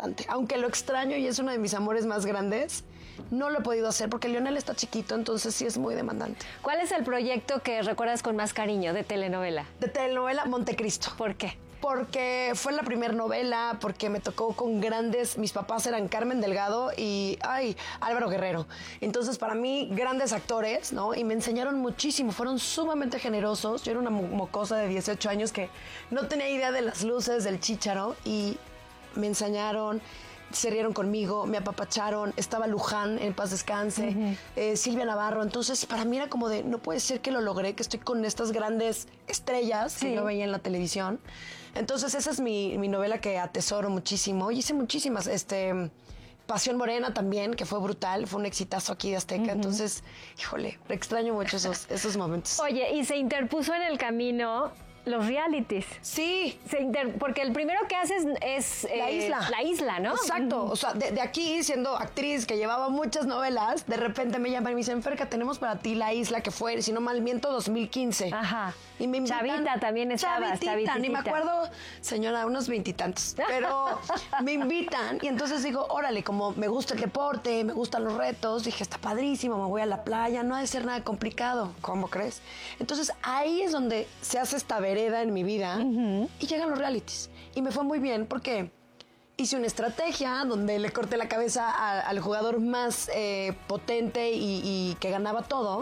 demandante. Aunque lo extraño y es uno de mis amores más grandes, no lo he podido hacer porque Lionel está chiquito, entonces sí es muy demandante. ¿Cuál es el proyecto que recuerdas con más cariño de telenovela? De telenovela, Montecristo. ¿Por qué? Porque fue la primera novela, porque me tocó con grandes, mis papás eran Carmen Delgado y Álvaro Guerrero. Entonces para mí grandes actores, ¿no? Y me enseñaron muchísimo, fueron sumamente generosos. Yo era una mocosa de 18 años que no tenía idea de las luces, del chícharo, y me enseñaron, se rieron conmigo, me apapacharon, estaba Luján, en paz descanse, Silvia Navarro. Entonces para mí era como de, no puede ser que lo logré, que estoy con estas grandes estrellas que yo veía en la televisión. Entonces esa es mi novela que atesoro muchísimo. Y hice muchísimas, Pasión Morena también, que fue brutal, fue un exitazo aquí de Azteca. Entonces, híjole, extraño mucho esos momentos. Oye, y se interpuso en el camino los realities. Sí. Porque el primero que haces es La Isla. La Isla, ¿no? Exacto. O sea, de aquí, siendo actriz que llevaba muchas novelas, de repente me llaman y me dicen, Ferca, tenemos para ti La Isla, que fue, si no mal miento, 2015. Ajá. Y me invitan, Chavita también estaba. Chavitita, ni me acuerdo, señora, unos 20 y tantos. Pero me invitan y entonces digo, órale, como me gusta el deporte, me gustan los retos, dije, está padrísimo, me voy a la playa, no ha de ser nada complicado. ¿Cómo crees? Entonces ahí es donde se hace esta vereda en mi vida y llegan los realities. Y me fue muy bien porque hice una estrategia donde le corté la cabeza al jugador más potente y que ganaba todo.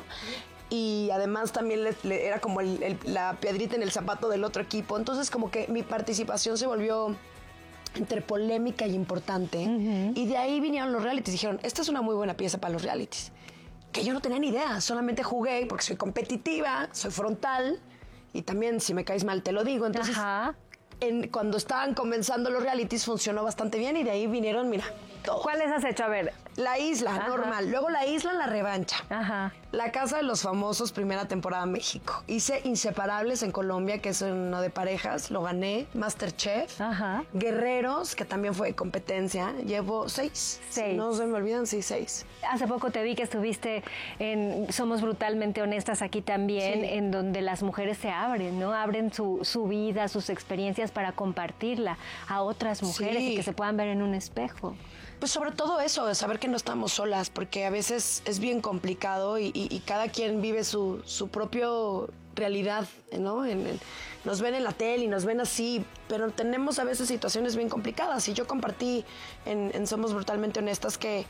Y además también le era como la piedrita en el zapato del otro equipo. Entonces como que mi participación se volvió entre polémica y importante. Y de ahí vinieron los realities. Dijeron, esta es una muy buena pieza para los realities. Que yo no tenía ni idea. Solamente jugué porque soy competitiva, soy frontal. Y también si me caes mal te lo digo. Entonces, cuando estaban comenzando los realities funcionó bastante bien. Y de ahí vinieron, mira, todos. ¿Cuáles has hecho? A ver. La Isla, normal. Luego La Isla, La Revancha. La Casa de los Famosos, primera temporada México. Hice Inseparables en Colombia, que es uno de parejas. Lo gané. Masterchef. Guerreros, que también fue competencia. Llevo 6. No se me olvidan, sí, 6. Hace poco te vi que estuviste en Somos Brutalmente Honestas aquí también, en donde las mujeres se abren, ¿no? Abren su vida, sus experiencias para compartirla a otras mujeres y que se puedan ver en un espejo. Pues sobre todo eso, de saber que no estamos solas, porque a veces es bien complicado y cada quien vive su propia realidad, ¿no? Nos ven en la tele y nos ven así, pero tenemos a veces situaciones bien complicadas. Y yo compartí en Somos Brutalmente Honestas que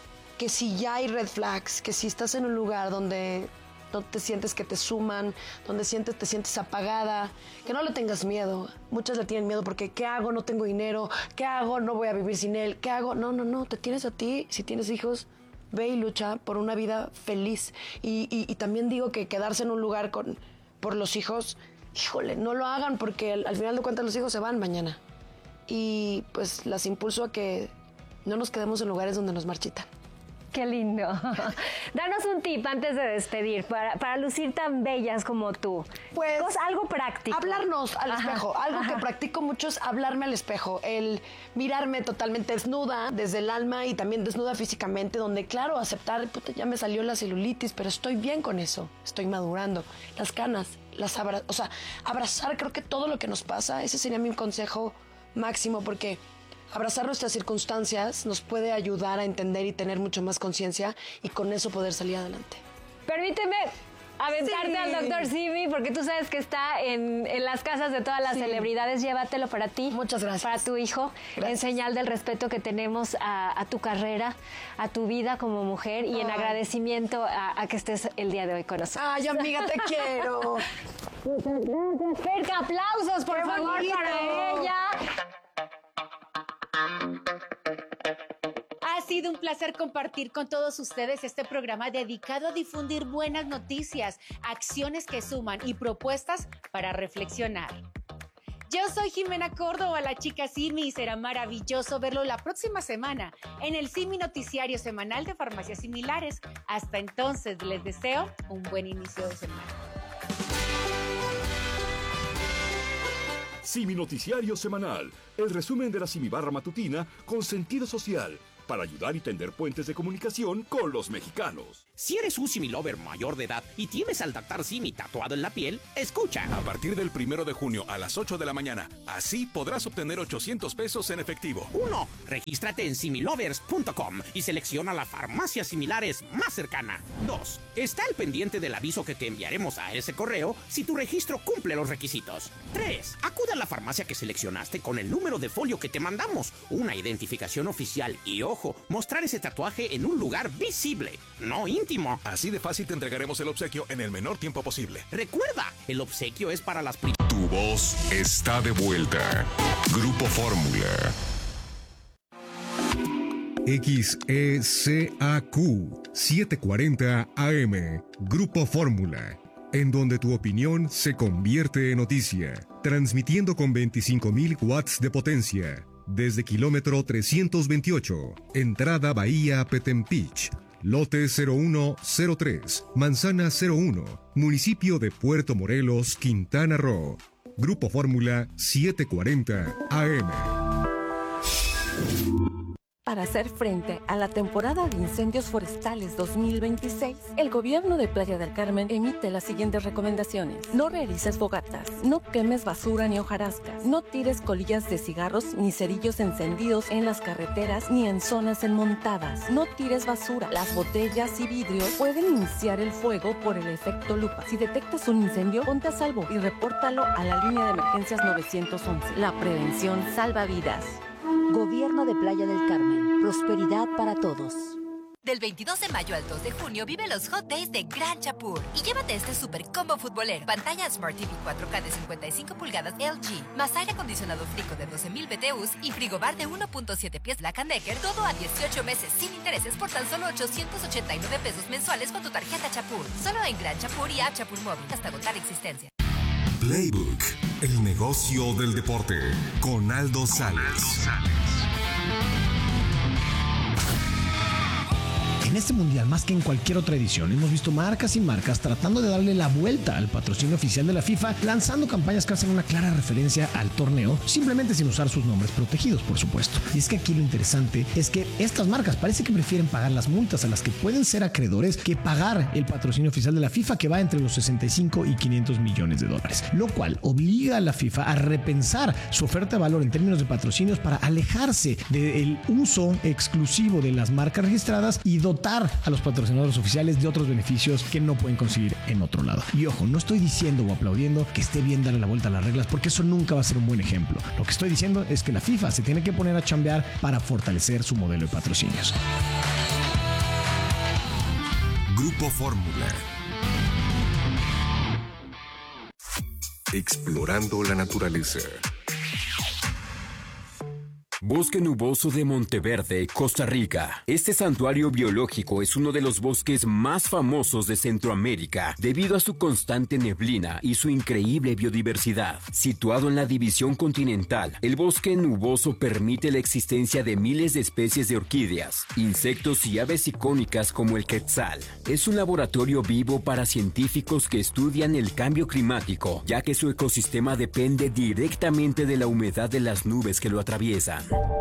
si ya hay red flags, que si estás en un lugar donde no te sientes que te suman, donde te sientes apagada, que no le tengas miedo. Muchas le tienen miedo porque ¿qué hago? No tengo dinero. ¿Qué hago? No voy a vivir sin él. ¿Qué hago? No, te tienes a ti. Si tienes hijos, ve y lucha por una vida feliz. Y también digo que quedarse en un lugar por los hijos, híjole, no lo hagan porque al final de cuentas los hijos se van mañana. Y pues las impulso a que no nos quedemos en lugares donde nos marchitan. Qué lindo. Danos un tip antes de despedir para lucir tan bellas como tú. Pues algo práctico. Hablarnos al espejo. Algo que practico mucho es hablarme al espejo. El mirarme totalmente desnuda desde el alma y también desnuda físicamente, donde claro, aceptar, puta, ya me salió la celulitis, pero estoy bien con eso. Estoy madurando. Las canas, abrazar creo que todo lo que nos pasa, ese sería mi consejo máximo, porque abrazar nuestras circunstancias nos puede ayudar a entender y tener mucho más conciencia y con eso poder salir adelante. Permíteme aventarte al Dr. Simi, porque tú sabes que está en las casas de todas las celebridades. Llévatelo para ti. Muchas gracias. Para tu hijo. Gracias. En señal del respeto que tenemos a tu carrera, a tu vida como mujer y en agradecimiento a que estés el día de hoy con nosotros. Ay, amiga, te quiero. Ferca, aplausos, por favor, para ella. Ha sido un placer compartir con todos ustedes este programa dedicado a difundir buenas noticias, acciones que suman y propuestas para reflexionar. Yo soy Jimena Córdoba, la chica Simi, y será maravilloso verlo la próxima semana en el Simi Noticiario Semanal de Farmacias Similares. Hasta entonces, les deseo un buen inicio de semana. Simi Noticiario Semanal, el resumen de la Simi Barra Matutina con sentido social. para ayudar y tender puentes de comunicación con los mexicanos. Si eres un Similover mayor de edad y tienes al Dr. Simi tatuado en la piel, escucha. A partir del 1 de junio a las 8 de la mañana, así podrás obtener 800 pesos en efectivo. 1. Regístrate en similovers.com y selecciona la farmacia similares más cercana. 2. Está al pendiente del aviso que te enviaremos a ese correo si tu registro cumple los requisitos. 3. Acude a la farmacia que seleccionaste con el número de folio que te mandamos, una identificación oficial y, ojo, mostrar ese tatuaje en un lugar visible, no íntimo. Así de fácil te entregaremos el obsequio en el menor tiempo posible. Recuerda, el obsequio es para las... Tu voz está de vuelta. Grupo Fórmula. XECAQ 740 AM. Grupo Fórmula. En donde tu opinión se convierte en noticia. Transmitiendo con 25.000 watts de potencia. Desde kilómetro 328. Entrada Bahía Petempich. Lote 0103, Manzana 01, Municipio de Puerto Morelos, Quintana Roo. Grupo Fórmula 740 AM. Para hacer frente a la temporada de incendios forestales 2026, el gobierno de Playa del Carmen emite las siguientes recomendaciones. No realices fogatas, no quemes basura ni hojarascas, no tires colillas de cigarros ni cerillos encendidos en las carreteras ni en zonas enmontadas, no tires basura. Las botellas y vidrios pueden iniciar el fuego por el efecto lupa. Si detectas un incendio, ponte a salvo y repórtalo a la línea de emergencias 911. La prevención salva vidas. Gobierno de Playa del Carmen. Prosperidad para todos. Del 22 de mayo al 2 de junio vive los Hot Days de Gran Chapur y llévate este super combo futbolero. Pantalla Smart TV 4K de 55 pulgadas LG, más aire acondicionado Frico de 12.000 BTUs y frigobar de 1.7 pies Black & Decker, todo a 18 meses sin intereses por tan solo 889 pesos mensuales con tu tarjeta Chapur. Solo en Gran Chapur y App Chapur Móvil hasta agotar existencia. Playbook, el negocio del deporte, con Aldo Sales. En este mundial, más que en cualquier otra edición, hemos visto marcas y marcas tratando de darle la vuelta al patrocinio oficial de la FIFA, lanzando campañas que hacen una clara referencia al torneo, simplemente sin usar sus nombres protegidos, por supuesto. Y es que aquí lo interesante es que estas marcas parece que prefieren pagar las multas a las que pueden ser acreedores que pagar el patrocinio oficial de la FIFA, que va entre los 65 y 500 millones de dólares, lo cual obliga a la FIFA a repensar su oferta de valor en términos de patrocinios para alejarse del uso exclusivo de las marcas registradas y dotar a los patrocinadores oficiales de otros beneficios que no pueden conseguir en otro lado. Y ojo, no estoy diciendo o aplaudiendo que esté bien darle la vuelta a las reglas, porque eso nunca va a ser un buen ejemplo. Lo que estoy diciendo es que la FIFA se tiene que poner a chambear para fortalecer su modelo de patrocinios. Grupo Fórmula. Explorando la naturaleza. Bosque Nuboso de Monteverde, Costa Rica. Este santuario biológico es uno de los bosques más famosos de Centroamérica debido a su constante neblina y su increíble biodiversidad. Situado en la división continental, el bosque nuboso permite la existencia de miles de especies de orquídeas, insectos y aves icónicas como el quetzal. Es un laboratorio vivo para científicos que estudian el cambio climático, ya que su ecosistema depende directamente de la humedad de las nubes que lo atraviesan.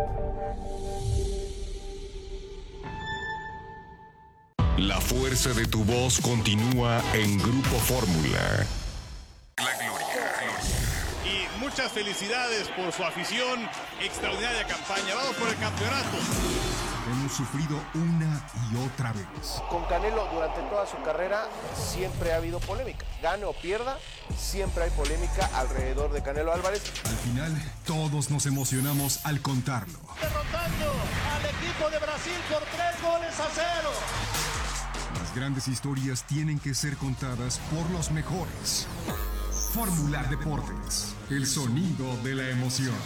La fuerza de tu voz continúa en Grupo Fórmula. La gloria. Y muchas felicidades por su afición. Extraordinaria campaña. Vamos por el campeonato. Hemos sufrido una y otra vez. Con Canelo durante toda su carrera siempre ha habido polémica. Gane o pierda, siempre hay polémica alrededor de Canelo Álvarez. Al final, todos nos emocionamos al contarlo. Derrotando al equipo de Brasil por 3-0. Las grandes historias tienen que ser contadas por los mejores. Fórmula Deportes, el sonido de la emoción.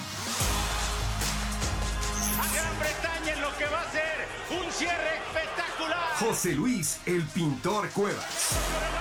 A Gran Bretaña en lo que va a ser un cierre espectacular. José Luis, el pintor Cuevas.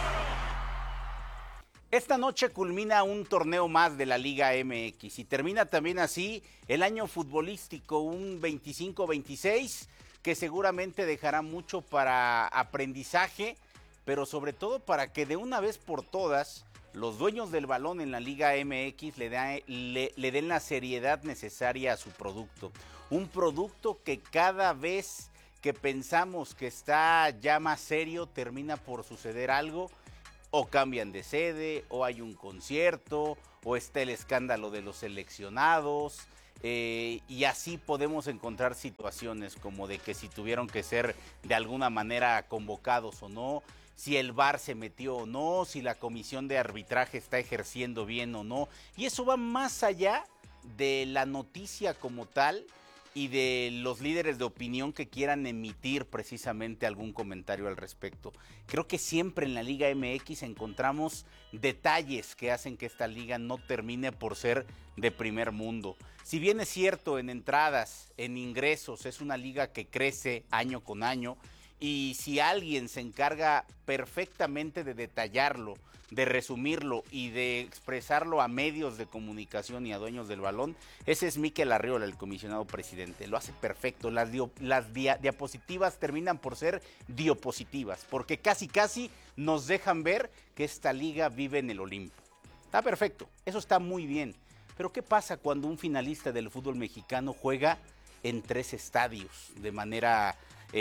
Esta noche culmina un torneo más de la Liga MX y termina también así el año futbolístico, un 25-26 que seguramente dejará mucho para aprendizaje, pero sobre todo para que de una vez por todas los dueños del balón en la Liga MX le den la seriedad necesaria a su producto. Un producto que cada vez que pensamos que está ya más serio, termina por suceder algo, o cambian de sede, o hay un concierto, o está el escándalo de los seleccionados, y así podemos encontrar situaciones como de que si tuvieron que ser de alguna manera convocados o no, si el VAR se metió o no, si la comisión de arbitraje está ejerciendo bien o no, y eso va más allá de la noticia como tal y de los líderes de opinión que quieran emitir precisamente algún comentario al respecto. Creo que siempre en la Liga MX encontramos detalles que hacen que esta liga no termine por ser de primer mundo. Si bien es cierto, en entradas, en ingresos, es una liga que crece año con año, y si alguien se encarga perfectamente de detallarlo, de resumirlo y de expresarlo a medios de comunicación y a dueños del balón, ese es Mikel Arriola, el comisionado presidente. Lo hace perfecto. Las diapositivas terminan por ser diopositivas, porque casi nos dejan ver que esta liga vive en el Olimpo. Está perfecto, eso está muy bien. Pero ¿qué pasa cuando un finalista del fútbol mexicano juega en 3 estadios de manera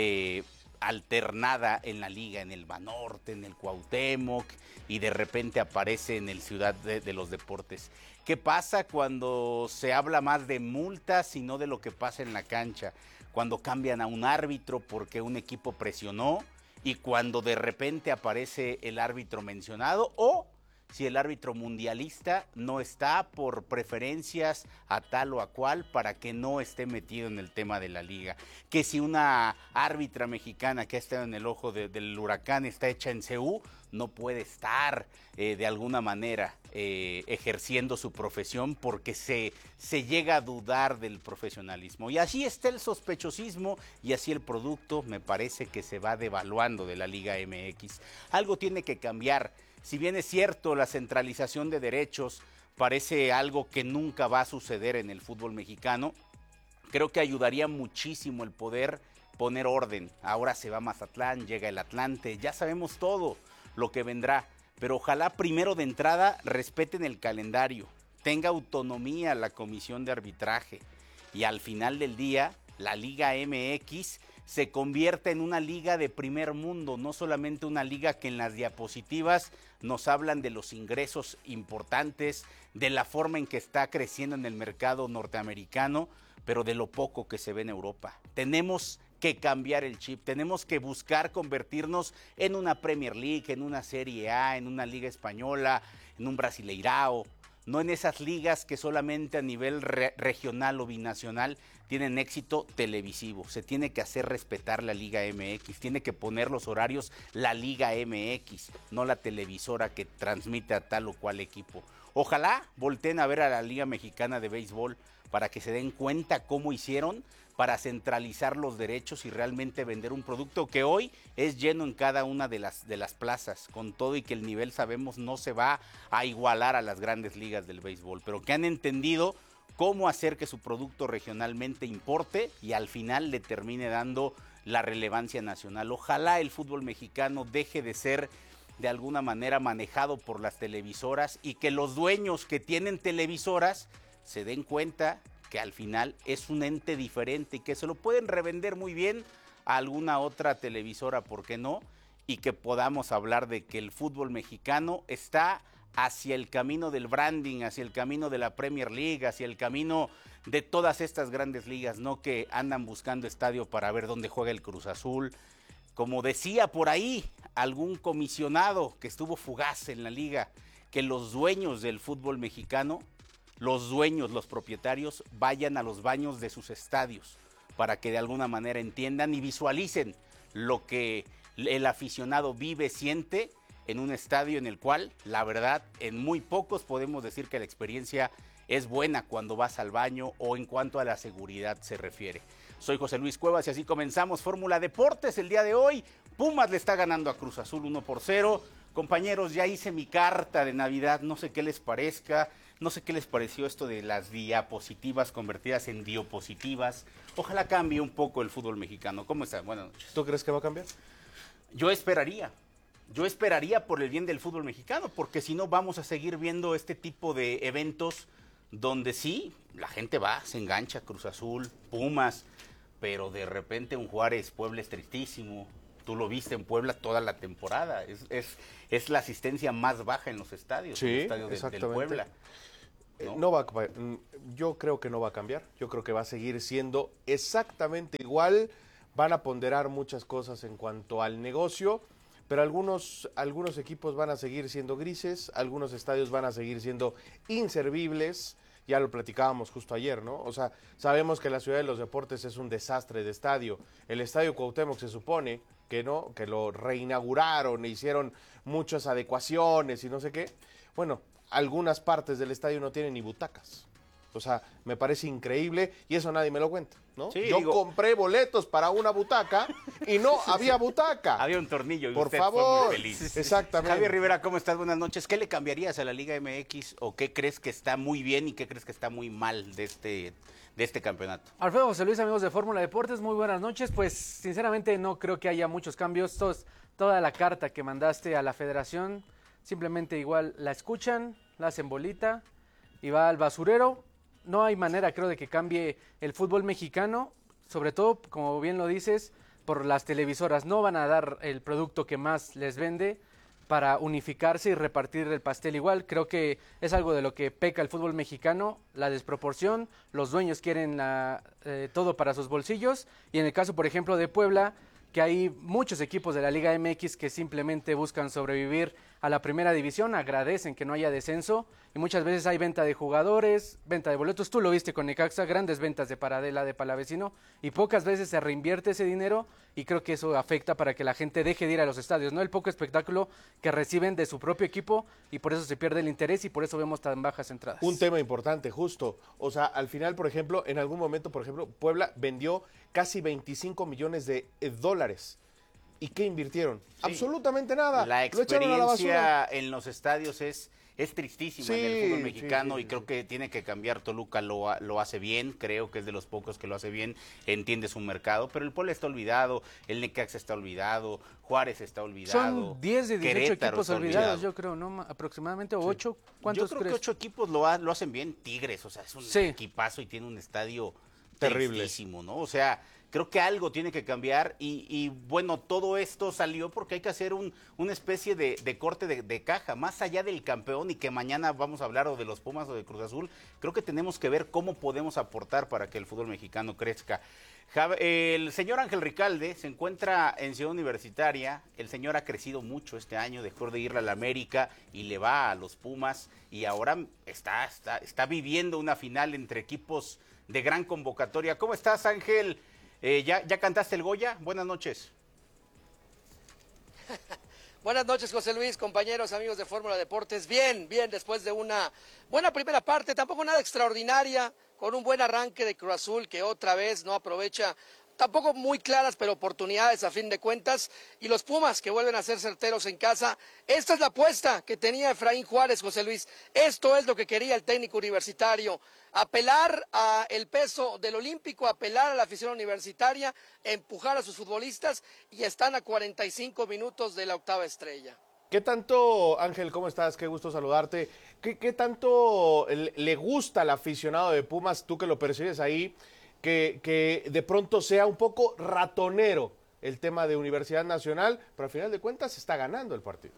alternada en la liga, en el Banorte, en el Cuauhtémoc, y de repente aparece en el Ciudad de los Deportes? ¿Qué pasa cuando se habla más de multas y no de lo que pasa en la cancha? Cuando cambian a un árbitro porque un equipo presionó, y cuando de repente aparece el árbitro mencionado, o si el árbitro mundialista no está por preferencias a tal o a cual para que no esté metido en el tema de la liga. Que si una árbitra mexicana que ha estado en el ojo del huracán está hecha en CU, no puede estar de alguna manera ejerciendo su profesión porque se llega a dudar del profesionalismo. Y así está el sospechosismo y así el producto me parece que se va devaluando de la Liga MX. Algo tiene que cambiar. Si bien es cierto, la centralización de derechos parece algo que nunca va a suceder en el fútbol mexicano, creo que ayudaría muchísimo el poder poner orden. Ahora se va Mazatlán, llega el Atlante, ya sabemos todo lo que vendrá, pero ojalá primero de entrada respeten el calendario, tenga autonomía la comisión de arbitraje, y al final del día la Liga MX se convierta en una liga de primer mundo, no solamente una liga que en las diapositivas nos hablan de los ingresos importantes, de la forma en que está creciendo en el mercado norteamericano, pero de lo poco que se ve en Europa. Tenemos que cambiar el chip, tenemos que buscar convertirnos en una Premier League, en una Serie A, en una Liga Española, en un Brasileirao, no en esas ligas que solamente a nivel regional o binacional tienen éxito televisivo. Se tiene que hacer respetar la Liga MX, tiene que poner los horarios la Liga MX, no la televisora que transmite a tal o cual equipo. Ojalá volteen a ver a la Liga Mexicana de Béisbol para que se den cuenta cómo hicieron para centralizar los derechos y realmente vender un producto que hoy es lleno en cada una de las plazas, con todo y que el nivel sabemos no se va a igualar a las grandes ligas del béisbol, pero que han entendido cómo hacer que su producto regionalmente importe y al final le termine dando la relevancia nacional. Ojalá el fútbol mexicano deje de ser de alguna manera manejado por las televisoras y que los dueños que tienen televisoras se den cuenta que al final es un ente diferente y que se lo pueden revender muy bien a alguna otra televisora, ¿por qué no? Y que podamos hablar de que el fútbol mexicano está hacia el camino del branding, hacia el camino de la Premier League, hacia el camino de todas estas grandes ligas, no que andan buscando estadio para ver dónde juega el Cruz Azul. Como decía por ahí algún comisionado que estuvo fugaz en la liga, que los dueños del fútbol mexicano, los dueños, los propietarios, vayan a los baños de sus estadios para que de alguna manera entiendan y visualicen lo que el aficionado vive, siente en un estadio en el cual, la verdad, en muy pocos podemos decir que la experiencia es buena cuando vas al baño o en cuanto a la seguridad se refiere. Soy José Luis Cuevas y así comenzamos Fórmula Deportes el día de hoy. Pumas le está ganando a Cruz Azul 1-0. Compañeros, ya hice mi carta de Navidad, no sé qué les parezca. No sé qué les pareció esto de las diapositivas convertidas en diopositivas. Ojalá cambie un poco el fútbol mexicano. ¿Cómo están? Buenas noches. ¿Tú crees que va a cambiar? Yo esperaría. yo esperaría por el bien del fútbol mexicano, porque si no vamos a seguir viendo este tipo de eventos donde sí, la gente va, se engancha, Cruz Azul, Pumas, pero de repente un Juárez Puebla es tristísimo. Tú lo viste en Puebla toda la temporada. Es la asistencia más baja en los estadios, sí, en el estadio del Puebla. ¿No? Yo creo que no va a cambiar. Yo creo que va a seguir siendo exactamente igual. Van a ponderar muchas cosas en cuanto al negocio, pero algunos equipos van a seguir siendo grises, algunos estadios van a seguir siendo inservibles. Ya lo platicábamos justo ayer, ¿no? O sea, sabemos que la Ciudad de los Deportes es un desastre de estadio. El Estadio Cuauhtémoc se supone que no, que lo reinauguraron, e hicieron muchas adecuaciones y no sé qué. Bueno, algunas partes del estadio no tienen ni butacas. O sea, me parece increíble y eso nadie me lo cuenta, ¿no? Sí, yo compré boletos para una butaca y no había butaca. Había un tornillo y por usted favor, fue muy feliz. Exactamente. Javier Rivera, ¿cómo estás? Buenas noches. ¿Qué le cambiarías a la Liga MX o qué crees que está muy bien y qué crees que está muy mal de este campeonato? Alfredo, José Luis, amigos de Fórmula Deportes, muy buenas noches. Pues sinceramente no creo que haya muchos cambios. Toda la carta que mandaste a la federación, simplemente igual la escuchan, la hacen bolita y va al basurero. No hay manera, creo, de que cambie el fútbol mexicano, sobre todo, como bien lo dices, por las televisoras. No van a dar el producto que más les vende para unificarse y repartir el pastel igual. Creo que es algo de lo que peca el fútbol mexicano, la desproporción. Los dueños quieren todo para sus bolsillos. Y en el caso, por ejemplo, de Puebla, que hay muchos equipos de la Liga MX que simplemente buscan sobrevivir a la primera división, agradecen que no haya descenso y muchas veces hay venta de jugadores, venta de boletos. Tú lo viste con Necaxa, grandes ventas de Paradela, de Palavecino, y pocas veces se reinvierte ese dinero y creo que eso afecta para que la gente deje de ir a los estadios, ¿no? El poco espectáculo que reciben de su propio equipo y por eso se pierde el interés y por eso vemos tan bajas entradas. Un tema importante, justo. O sea, al final, por ejemplo, en algún momento, por ejemplo, Puebla vendió casi 25 millones de dólares. ¿Y qué invirtieron? Sí. Absolutamente nada. La experiencia en los estadios es tristísima sí, en el fútbol mexicano sí, y creo que tiene que cambiar. Toluca lo hace bien, creo que es de los pocos que lo hace bien, entiende su mercado, pero el Puebla está olvidado, el Necaxa está olvidado, Juárez está olvidado. Son 10 de 18 Querétaro equipos olvidados, yo creo, ¿no? Aproximadamente, o 8, ¿cuántos Yo creo crees? que 8 equipos lo hacen bien. Tigres, o sea, es un equipazo y tiene un estadio terrible, tristísimo, ¿no? O sea, creo que algo tiene que cambiar y bueno, todo esto salió porque hay que hacer una especie de corte de caja, más allá del campeón y que mañana vamos a hablar o de los Pumas o de Cruz Azul, creo que tenemos que ver cómo podemos aportar para que el fútbol mexicano crezca. El señor Ángel Ricalde se encuentra en Ciudad Universitaria, el señor ha crecido mucho este año, dejó de irle a la América y le va a los Pumas y ahora está viviendo una final entre equipos de gran convocatoria. ¿Cómo estás, Ángel? ¿Ya cantaste el Goya? Buenas noches. Buenas noches, José Luis, compañeros, amigos de Fórmula Deportes. Bien, después de una buena primera parte, tampoco nada extraordinaria, con un buen arranque de Cruz Azul que otra vez no aprovecha, tampoco muy claras, pero oportunidades a fin de cuentas, y los Pumas que vuelven a ser certeros en casa. Esta es la apuesta que tenía Efraín Juárez, José Luis. Esto es lo que quería el técnico universitario. Apelar al peso del olímpico, apelar a la afición universitaria, empujar a sus futbolistas y están a 45 minutos de la octava estrella. ¿Qué tanto, Ángel, cómo estás? Qué gusto saludarte. ¿Qué tanto le gusta al aficionado de Pumas, tú que lo percibes ahí, que de pronto sea un poco ratonero el tema de Universidad Nacional, pero al final de cuentas está ganando el partido?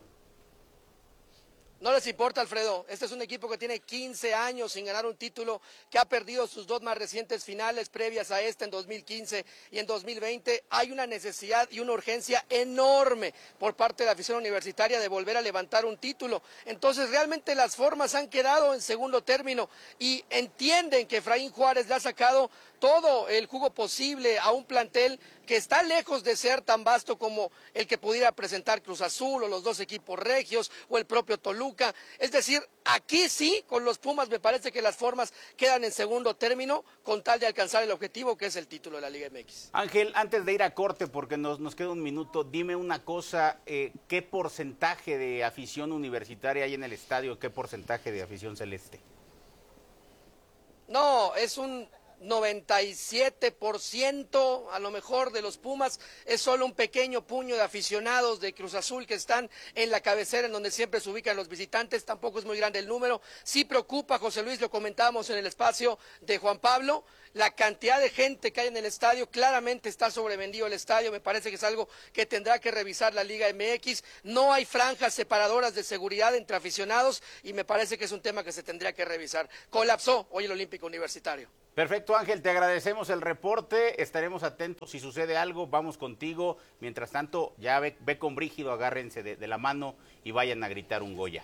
No les importa, Alfredo. Este es un equipo que tiene 15 años sin ganar un título, que ha perdido sus dos más recientes finales previas a esta en 2015 y en 2020. Hay una necesidad y una urgencia enorme por parte de la afición universitaria de volver a levantar un título. Entonces, realmente las formas han quedado en segundo término y entienden que Efraín Juárez le ha sacado todo el jugo posible a un plantel que está lejos de ser tan vasto como el que pudiera presentar Cruz Azul o los dos equipos regios o el propio Toluca. Es decir, aquí sí, con los Pumas me parece que las formas quedan en segundo término con tal de alcanzar el objetivo que es el título de la Liga MX. Ángel, antes de ir a corte, porque nos queda un minuto, dime una cosa, ¿qué porcentaje de afición universitaria hay en el estadio? ¿Qué porcentaje de afición celeste? No, es un 97% a lo mejor de los Pumas, es solo un pequeño puño de aficionados de Cruz Azul que están en la cabecera en donde siempre se ubican los visitantes, tampoco es muy grande el número. Sí preocupa, José Luis, lo comentábamos en el espacio de Juan Pablo, la cantidad de gente que hay en el estadio, claramente está sobrevendido el estadio, me parece que es algo que tendrá que revisar la Liga MX, no hay franjas separadoras de seguridad entre aficionados y me parece que es un tema que se tendría que revisar. Colapsó hoy el Olímpico Universitario. Perfecto, Ángel, te agradecemos el reporte, estaremos atentos si sucede algo, vamos contigo. Mientras tanto, ya ve con Brígido, agárrense de la mano y vayan a gritar un Goya.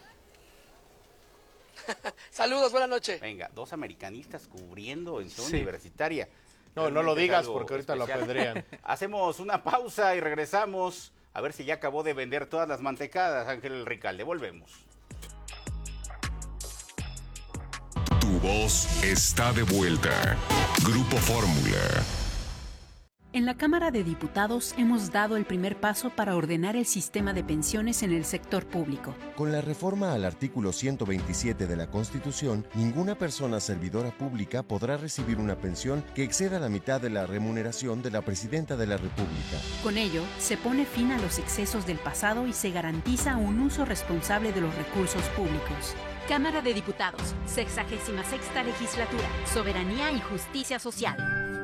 Saludos, buenas noches. Venga, 2 americanistas cubriendo en zona universitaria. No lo digas porque ahorita especial. Lo apedrean. Hacemos una pausa y regresamos a ver si ya acabó de vender todas las mantecadas, Ángel Ricalde. Volvemos. Tu voz está de vuelta. Grupo Fórmula. En la Cámara de Diputados hemos dado el primer paso para ordenar el sistema de pensiones en el sector público. Con la reforma al artículo 127 de la Constitución, ninguna persona servidora pública podrá recibir una pensión que exceda la mitad de la remuneración de la Presidenta de la República. Con ello, se pone fin a los excesos del pasado y se garantiza un uso responsable de los recursos públicos. Cámara de Diputados, 66ª Legislatura, Soberanía y Justicia Social.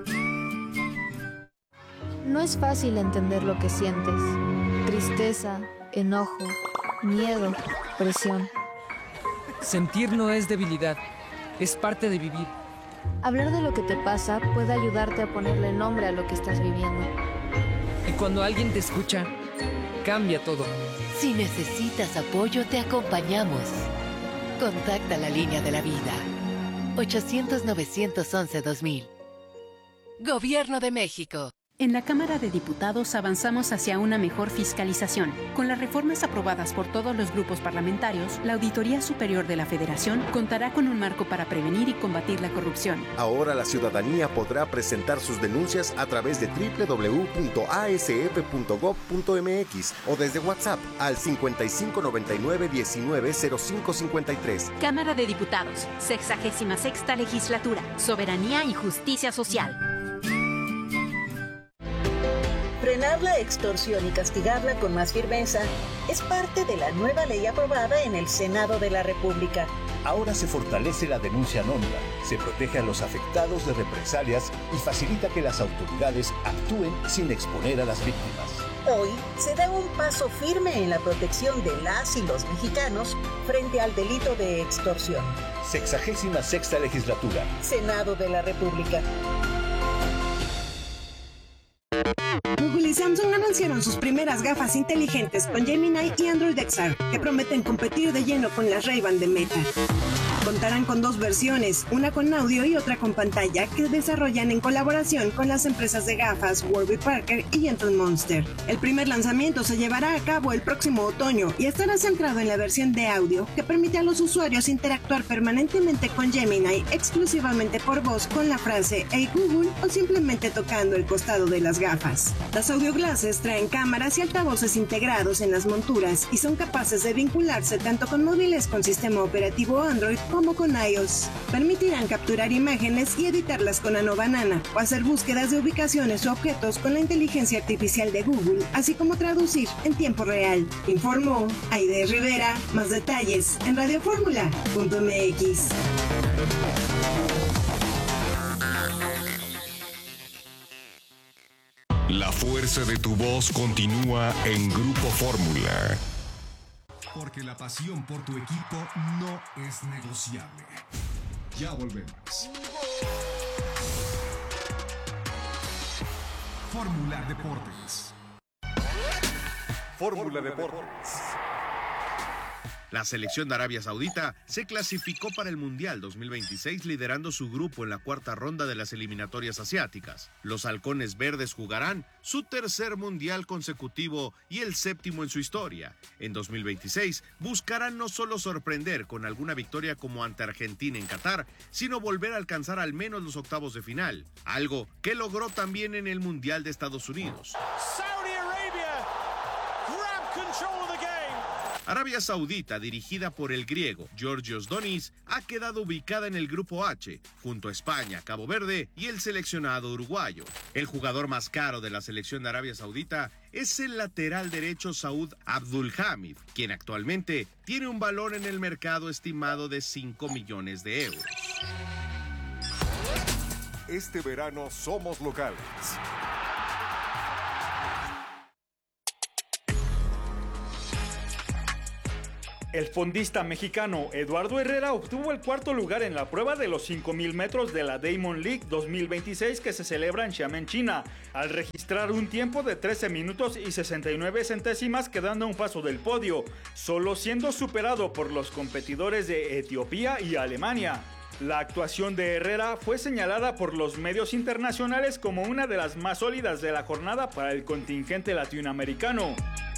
No es fácil entender lo que sientes. Tristeza, enojo, miedo, presión. Sentir no es debilidad, es parte de vivir. Hablar de lo que te pasa puede ayudarte a ponerle nombre a lo que estás viviendo. Y cuando alguien te escucha, cambia todo. Si necesitas apoyo, te acompañamos. Contacta la línea de la vida. 800-911-2000. Gobierno de México. En la Cámara de Diputados avanzamos hacia una mejor fiscalización. Con las reformas aprobadas por todos los grupos parlamentarios, la Auditoría Superior de la Federación contará con un marco para prevenir y combatir la corrupción. Ahora la ciudadanía podrá presentar sus denuncias a través de www.asf.gov.mx o desde WhatsApp al 5599-190553. Cámara de Diputados, 66ª Legislatura, Soberanía y Justicia Social. Frenar la extorsión y castigarla con más firmeza es parte de la nueva ley aprobada en el Senado de la República. Ahora se fortalece la denuncia anónima, se protege a los afectados de represalias y facilita que las autoridades actúen sin exponer a las víctimas. Hoy se da un paso firme en la protección de las y los mexicanos frente al delito de extorsión. 66ª Legislatura. Senado de la República. Google y Samsung anunciaron sus primeras gafas inteligentes con Gemini y Android XR, que prometen competir de lleno con las Ray-Ban de Meta. Contarán con 2 versiones, una con audio y otra con pantalla, que desarrollan en colaboración con las empresas de gafas Warby Parker y Gentle Monster. El primer lanzamiento se llevará a cabo el próximo otoño y estará centrado en la versión de audio, que permite a los usuarios interactuar permanentemente con Gemini exclusivamente por voz con la frase "Hey Google" o simplemente tocando el costado de las gafas. Las audio glasses traen cámaras y altavoces integrados en las monturas y son capaces de vincularse tanto con móviles con sistema operativo Android como con iOS. Permitirán capturar imágenes y editarlas con Nano Banana o hacer búsquedas de ubicaciones o objetos con la inteligencia artificial de Google, así como traducir en tiempo real. Informó Aide Rivera. Más detalles en radioformula.mx. La fuerza de tu voz continúa en Grupo Fórmula. Porque la pasión por tu equipo no es negociable. Ya volvemos. Fórmula Deportes. Fórmula Deportes. La selección de Arabia Saudita se clasificó para el Mundial 2026 liderando su grupo en la 4ª ronda de las eliminatorias asiáticas. Los halcones verdes jugarán su 3er Mundial consecutivo y el 7º en su historia. En 2026 buscarán no solo sorprender con alguna victoria como ante Argentina en Qatar, sino volver a alcanzar al menos los octavos de final, algo que logró también en el Mundial de Estados Unidos. Saudi Arabia grab control of the game. Arabia Saudita, dirigida por el griego Georgios Donis, ha quedado ubicada en el grupo H, junto a España, Cabo Verde y el seleccionado uruguayo. El jugador más caro de la selección de Arabia Saudita es el lateral derecho Saud Abdulhamid, quien actualmente tiene un valor en el mercado estimado de 5 millones de euros. Este verano somos locales. El fondista mexicano Eduardo Herrera obtuvo el cuarto lugar en la prueba de los 5,000 metros de la Diamond League 2026 que se celebra en Xiamen, China, al registrar un tiempo de 13 minutos y 69 centésimas, quedando a un paso del podio, solo siendo superado por los competidores de Etiopía y Alemania. La actuación de Herrera fue señalada por los medios internacionales como una de las más sólidas de la jornada para el contingente latinoamericano.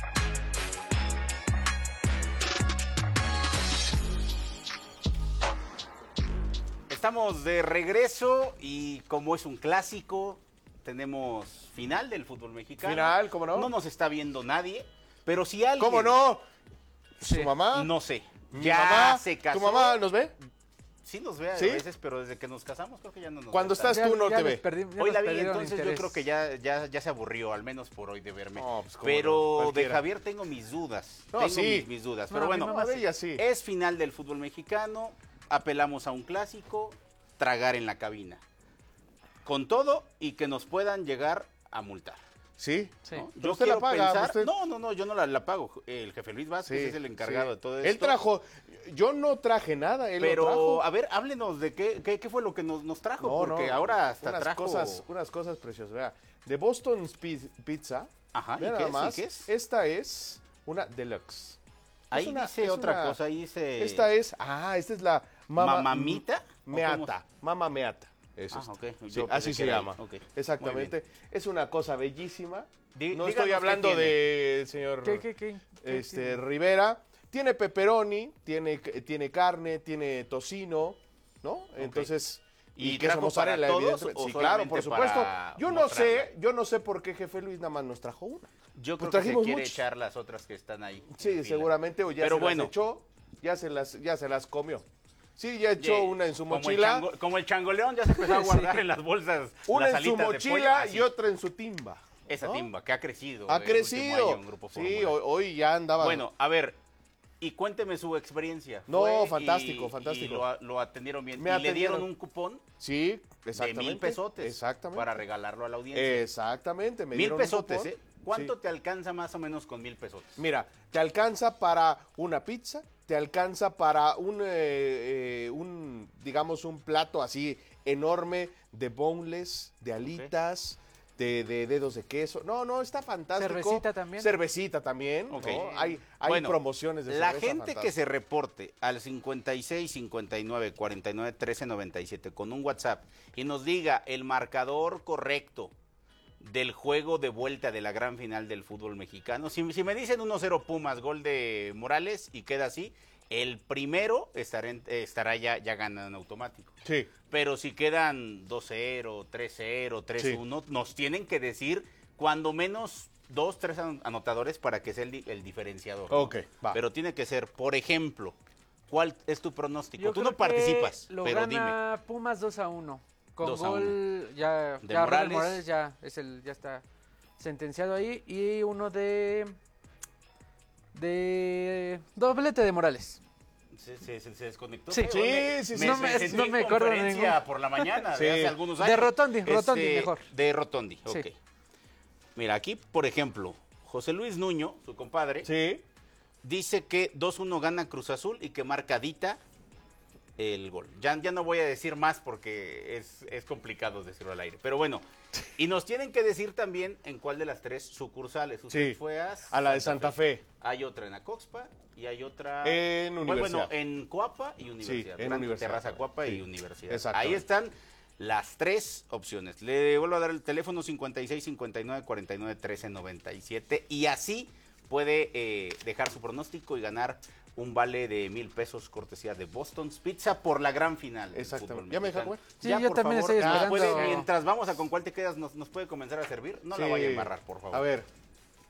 Estamos de regreso y como es un clásico, tenemos final del fútbol mexicano. Final, ¿cómo no? No nos está viendo nadie, pero si alguien... ¿Cómo no? Sí. ¿Su mamá? No sé. ¿Mi Ya mamá? se casó. ¿Tu mamá nos ve? Sí nos ve a ¿Sí? veces, pero desde que nos casamos creo que ya no nos ve. Cuando estás tú no te ve. Hoy la vi, entonces yo creo que ya se aburrió, al menos por hoy, de verme. Pues, pero no, de Javier tengo mis dudas. No, tengo sí. mis dudas. No, Pero bueno, mi mamá de ella sí. es final del fútbol mexicano, apelamos a un clásico, tragar en la cabina. Con todo y que nos puedan llegar a multar. ¿Sí? ¿No? Pero Yo usted quiero la paga, pensar... usted... No, yo no la pago. El jefe Luis Vázquez es el encargado de todo esto. Él trajo... Yo no traje nada, él Pero, lo trajo. a ver, háblenos de qué fue lo que nos trajo, porque ahora hasta trajo... Unas cosas preciosas. Vea, de Boston's Pizza. Ajá, vea ¿y nada qué más, es? Esta es una deluxe. Ahí dice otra cosa, ahí dice... Esta es la... ¿Mamamita? Meata. Mama Meata. Es ok. Sí, así se llama. Okay. Exactamente. Es una cosa bellísima. No díganos estoy hablando qué tiene. del señor ¿Qué Rivera. Tiene pepperoni, tiene carne, tiene tocino, ¿no? Okay. Entonces, ¿Y queso trajo mozzarella, para todos evidentemente. o Sí, claro, por solamente supuesto. para Yo no sé por qué jefe Luis nada más nos trajo una. Yo creo Pues que se trajimos quiere muchas. echar las otras que están ahí. Sí, seguramente, o ya Pero se bueno. las echó, ya se las comió. Sí, ya echó una en su mochila. Como el changoleón ya se empezó a guardar en las bolsas. Una las en su alitas de mochila pollo, y otra en su timba. Esa ¿no? timba, que ha crecido. Ha el último crecido. año en Grupo Sí, Fórmula. hoy ya andaba. Bueno, a ver, y cuénteme su experiencia. No, Fue fantástico, y fantástico. lo atendieron bien. Me y le atendieron. dieron un cupón Sí, de exactamente. 1,000 pesotes. Exactamente. Para regalarlo a la audiencia. Exactamente. Me 1,000 dieron un pesotes, cupón. ¿eh? ¿Cuánto Sí. te alcanza más o menos con 1,000 pesotes? Mira, te alcanza para una pizza, te alcanza para un digamos, un plato así enorme de boneless, de alitas, de dedos de queso. No, está fantástico. ¿Cervecita también? Cervecita también. Ok. ¿no? Hay Bueno, promociones de la cerveza gente que fantásticas. se reporte al 56 59 49 13 97 con un WhatsApp y nos diga el marcador correcto del juego de vuelta de la gran final del fútbol mexicano. Si me dicen 1-0 Pumas, gol de Morales y queda así, el primero estará ya ganando en automático. Sí. Pero si quedan 2-0, 3-0, 3-1, nos tienen que decir cuando menos 2, 3 anotadores para que sea el diferenciador. ¿no? Ok, va. Pero tiene que ser, por ejemplo, ¿cuál es tu pronóstico? Yo Tú creo no participas, que lo pero gana Pumas 2-1. Con 2-1. gol ya De Robert Morales. Morales ya está sentenciado ahí. Y uno de doblete de Morales. Se desconectó. Sí. feo. Sí. No me acuerdo de conferencia ningún. por la mañana Sí. de hace algunos años. De Rotondi mejor. De Rotondi, Sí. ok. Mira, aquí, por ejemplo, José Luis Nuño, su compadre, Sí. dice que 2-1 gana Cruz Azul y que marca Dita el gol. Ya no voy a decir más porque es complicado decirlo al aire. Pero bueno, y nos tienen que decir también en cuál de las 3 sucursales. Usted Sí. fue A la de Santa Fe. Hay otra en Acoxpa y hay otra En Universidad. Bueno, en Coapa y Universidad. en Gran Universidad. Terraza Coapa Sí, y Universidad. exactamente. Ahí están las 3 opciones. Le vuelvo a dar el teléfono 56 59 49 13 97 y así puede dejar su pronóstico y ganar un vale de 1,000 pesos cortesía de Boston's Pizza por la gran final. del Exactamente. fútbol ¿Ya me mexicano. deja, güey? Sí, yo por también favor, estoy esperando. mientras vamos a con cuál te quedas, nos puede comenzar a servir. No la vaya a embarrar, por favor. A ver.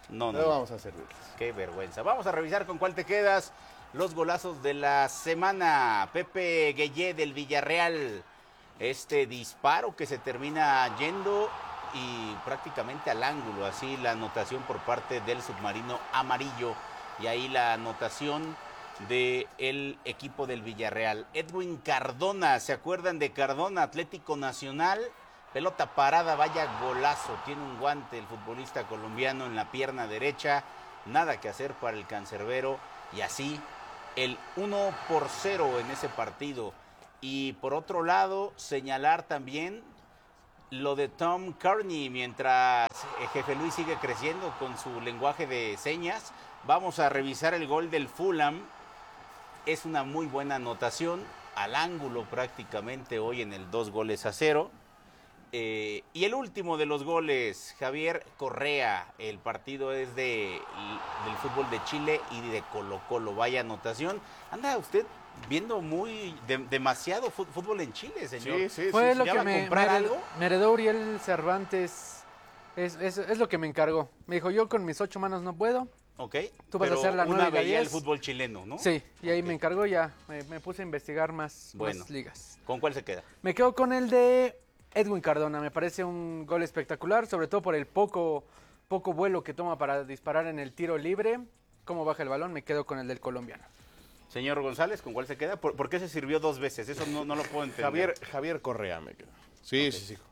No. vamos a servirles. Qué vergüenza. Vamos a revisar con cuál te quedas. Los golazos de la semana. Pepe Gueye del Villarreal. Este disparo que se termina yendo y prácticamente al ángulo. Así la anotación por parte del submarino amarillo. Y ahí la anotación del equipo del Villarreal. Edwin Cardona, ¿se acuerdan de Cardona? Atlético Nacional, pelota parada, vaya golazo, tiene un guante el futbolista colombiano en la pierna derecha, nada que hacer para el cancerbero, y así el 1-0 en ese partido. Y por otro lado, señalar también lo de Tom Kearney, mientras Jefe Luis sigue creciendo con su lenguaje de señas. Vamos a revisar el gol del Fulham. Es una muy buena anotación, al ángulo prácticamente hoy en el 2-0. Y el último de los goles, Javier Correa, el partido es del fútbol de Chile y de Colo-Colo, vaya anotación. Anda usted viendo demasiado fútbol en Chile, señor. Sí. Fue lo ¿Ya que va a comprar algo? me heredó Uriel Cervantes, es lo que me encargó. Me dijo, yo con mis 8 manos no puedo. Ok, Tú vas a hacer la 9 y la 10. el fútbol chileno, ¿no? Sí, y ahí me encargó, ya me puse a investigar más ligas. ¿Con cuál se queda? Me quedo con el de Edwin Cardona, me parece un gol espectacular, sobre todo por el poco vuelo que toma para disparar en el tiro libre. Cómo baja el balón, me quedo con el del colombiano. Señor González, ¿con cuál se queda? ¿Por qué se sirvió 2 veces? Eso no lo puedo entender. Javier Correa me quedo. Sí.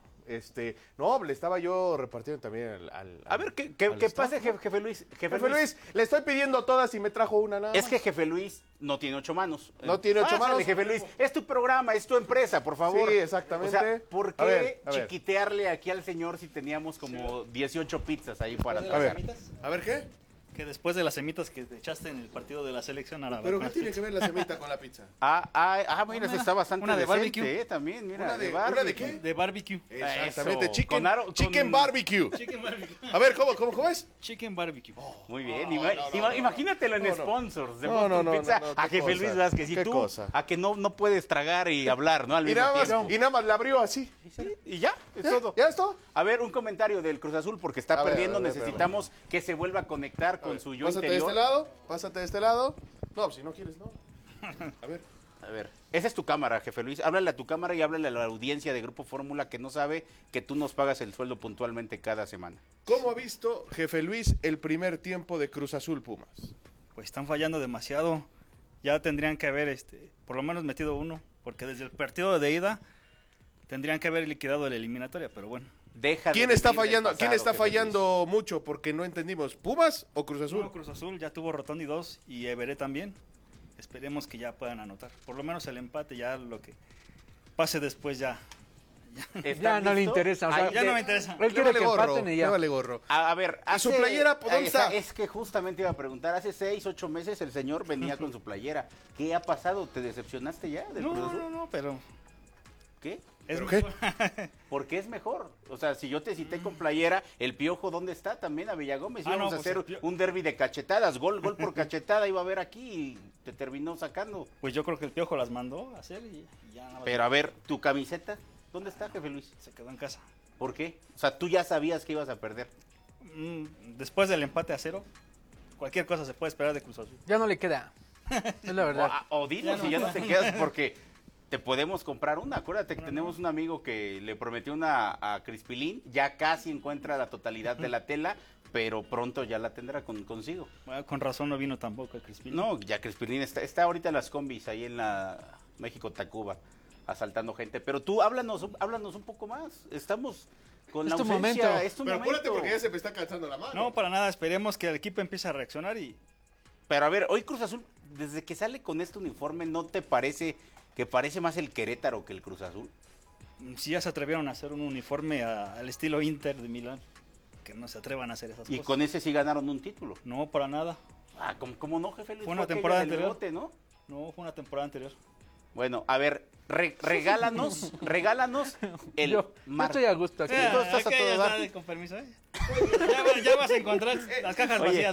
No, le estaba yo repartiendo también al a ver, ¿qué pasa, Jefe Luis? Jefe Luis, le estoy pidiendo todas y me trajo una nada más. Es que Jefe Luis no tiene 8 manos. No tiene 8 manos. Jefe Luis, es tu programa, es tu empresa, por favor. Sí, exactamente. O sea, ¿por qué chiquitearle aquí al señor si teníamos como 18 pizzas ahí para tragar? A ver, ¿qué? Que después de las semitas que te echaste en el partido de la selección árabe. ¿Pero qué tiene que ver la semita con la pizza? Mira, está bastante una de decente, barbecue. También, mira, ¿Una de qué? De barbecue. Exactamente, Eso. chicken barbecue. A ver, ¿cómo es? Chicken barbecue. Muy bien, imagínatelo en sponsors de No, Pizza no, a Jefe Luis Vázquez. Y tú, a que no puedes tragar y hablar, ¿no? Al mismo tiempo. Y nada más la abrió así. Y ya, es todo. ¿Ya es todo? A ver, un comentario del Cruz Azul, porque está perdiendo, necesitamos que se vuelva a conectar con su yo interior. Pásate de este lado. No, si no quieres, no. A ver, esa es tu cámara, Jefe Luis. Háblale a tu cámara y háblale a la audiencia de Grupo Fórmula que no sabe que tú nos pagas el sueldo puntualmente cada semana. ¿Cómo ha visto, Jefe Luis, el primer tiempo de Cruz Azul Pumas? Pues están fallando demasiado. Ya tendrían que haber por lo menos metido uno, porque desde el partido de ida tendrían que haber liquidado la eliminatoria, pero bueno. ¿Quién está fallando mucho? Porque no entendimos. ¿Pumas o Cruz Azul? No, Cruz Azul ya tuvo Rotondi 2 y Everé también. Esperemos que ya puedan anotar. Por lo menos el empate, ya lo que pase después ya no le interesa. O sea, ya no me interesa. Él quiere que empaten y ya. Vale gorro. A ver, su playera, ¿dónde está? Es que justamente iba a preguntar, hace 6, 8 meses el señor venía con su playera. ¿Qué ha pasado? ¿Te decepcionaste ya del Cruz Azul? No, pero... ¿Qué? ¿Pero qué? ¿Por qué es mejor? O sea, si yo te cité con playera, el Piojo, ¿dónde está? También a Villagómez. Íbamos a hacer un derbi de cachetadas, gol por cachetada iba a haber aquí y te terminó sacando. Pues yo creo que el Piojo las mandó a hacer y ya nada más. Pero a ver, ¿tu camiseta? ¿Dónde está, Jefe Luis? Se quedó en casa. ¿Por qué? O sea, tú ya sabías que ibas a perder. Después del empate a 0, cualquier cosa se puede esperar de Cruz Azul. Ya no le queda. Es la verdad. O dinos si ya no te quedas porque... Te podemos comprar una. Acuérdate que tenemos un amigo que le prometió una a Crispilín. Ya casi encuentra la totalidad de la tela, pero pronto ya la tendrá consigo. Bueno, con razón no vino tampoco el Crispilín. No, ya Crispilín está ahorita en las combis ahí en la México-Tacuba, asaltando gente. Pero tú háblanos un poco más. Estamos con la ausencia. Es tu pero momento. Apúrate porque ya se me está cansando la mano. No, para nada. Esperemos que el equipo empiece a reaccionar y... Pero a ver, hoy Cruz Azul, desde que sale con este uniforme, ¿no te parece... que parece más el Querétaro que el Cruz Azul? Si ya se atrevieron a hacer un uniforme al estilo Inter de Milán, que no se atrevan a hacer esas cosas. ¿Y con ese sí ganaron un título? No, para nada. ¿Cómo no, Jefe Luis? Fue una temporada anterior. Bote, ¿no? No, fue una temporada anterior. Bueno, a ver, regálanos el... Yo estoy a gusto aquí. Tú estás a todo dar. Con permiso, ya vas a encontrar las cajas vacías.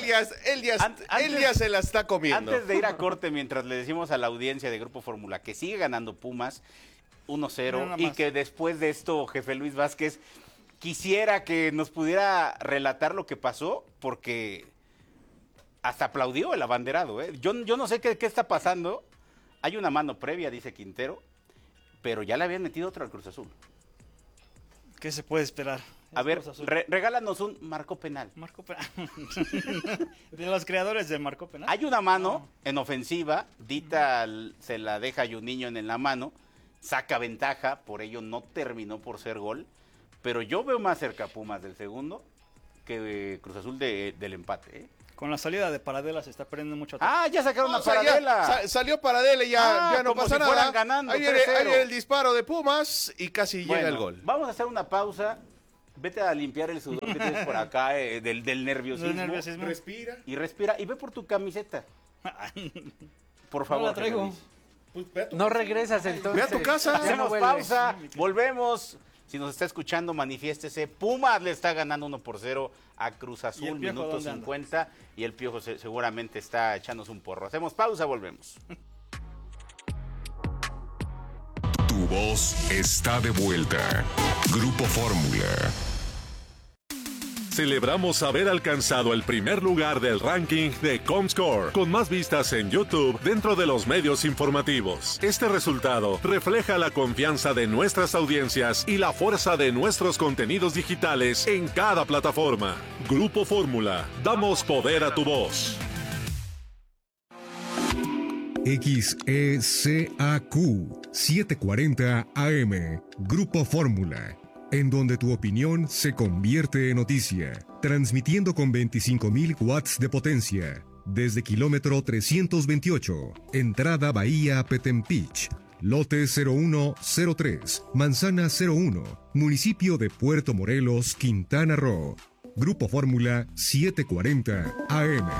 Él ya se la está comiendo. Antes de ir a corte, mientras le decimos a la audiencia de Grupo Fórmula que sigue ganando Pumas 1-0 y que después de esto, Jefe Luis Vázquez, quisiera que nos pudiera relatar lo que pasó. porque hasta aplaudió el abanderado. Yo no sé qué está pasando. Hay una mano previa, dice Quintero, pero ya le habían metido otra al Cruz Azul. ¿Qué se puede esperar? A ver, regálanos un marco penal. Marco penal. De los creadores de marco penal. Hay una mano en ofensiva, Dita se la deja a Juninho en la mano, saca ventaja, por ello no terminó por ser gol, pero yo veo más cerca a Pumas del segundo que Cruz Azul del empate. Con la salida de Paradela se está perdiendo mucho tiempo. Ya sacaron a Paradela. Salió Paradela y ya no pasa nada. Ganando, ahí viene el disparo de Pumas y casi llega el gol. Vamos a hacer una pausa. Vete a limpiar el sudor que tienes por acá del nerviosismo. Respira. Y respira. Y ve por tu camiseta. Por favor. No la traigo. No regresas entonces. Ve a tu casa. Hacemos pausa. Volvemos. Si nos está escuchando, manifiéstese. Pumas le está ganando 1-0 a Cruz Azul, minuto 50. Y el Piojo seguramente está echándose un porro. Hacemos pausa, volvemos. Tu voz está de vuelta. Grupo Fórmula. Celebramos haber alcanzado el primer lugar del ranking de Comscore, con más vistas en YouTube dentro de los medios informativos. Este resultado refleja la confianza de nuestras audiencias y la fuerza de nuestros contenidos digitales en cada plataforma. Grupo Fórmula, damos poder a tu voz. XECAQ 740 AM, Grupo Fórmula, en donde tu opinión se convierte en noticia, transmitiendo con 25.000 watts de potencia, desde kilómetro 328, entrada Bahía Petempich, lote 0103, manzana 01, municipio de Puerto Morelos, Quintana Roo. Grupo Fórmula 740 AM.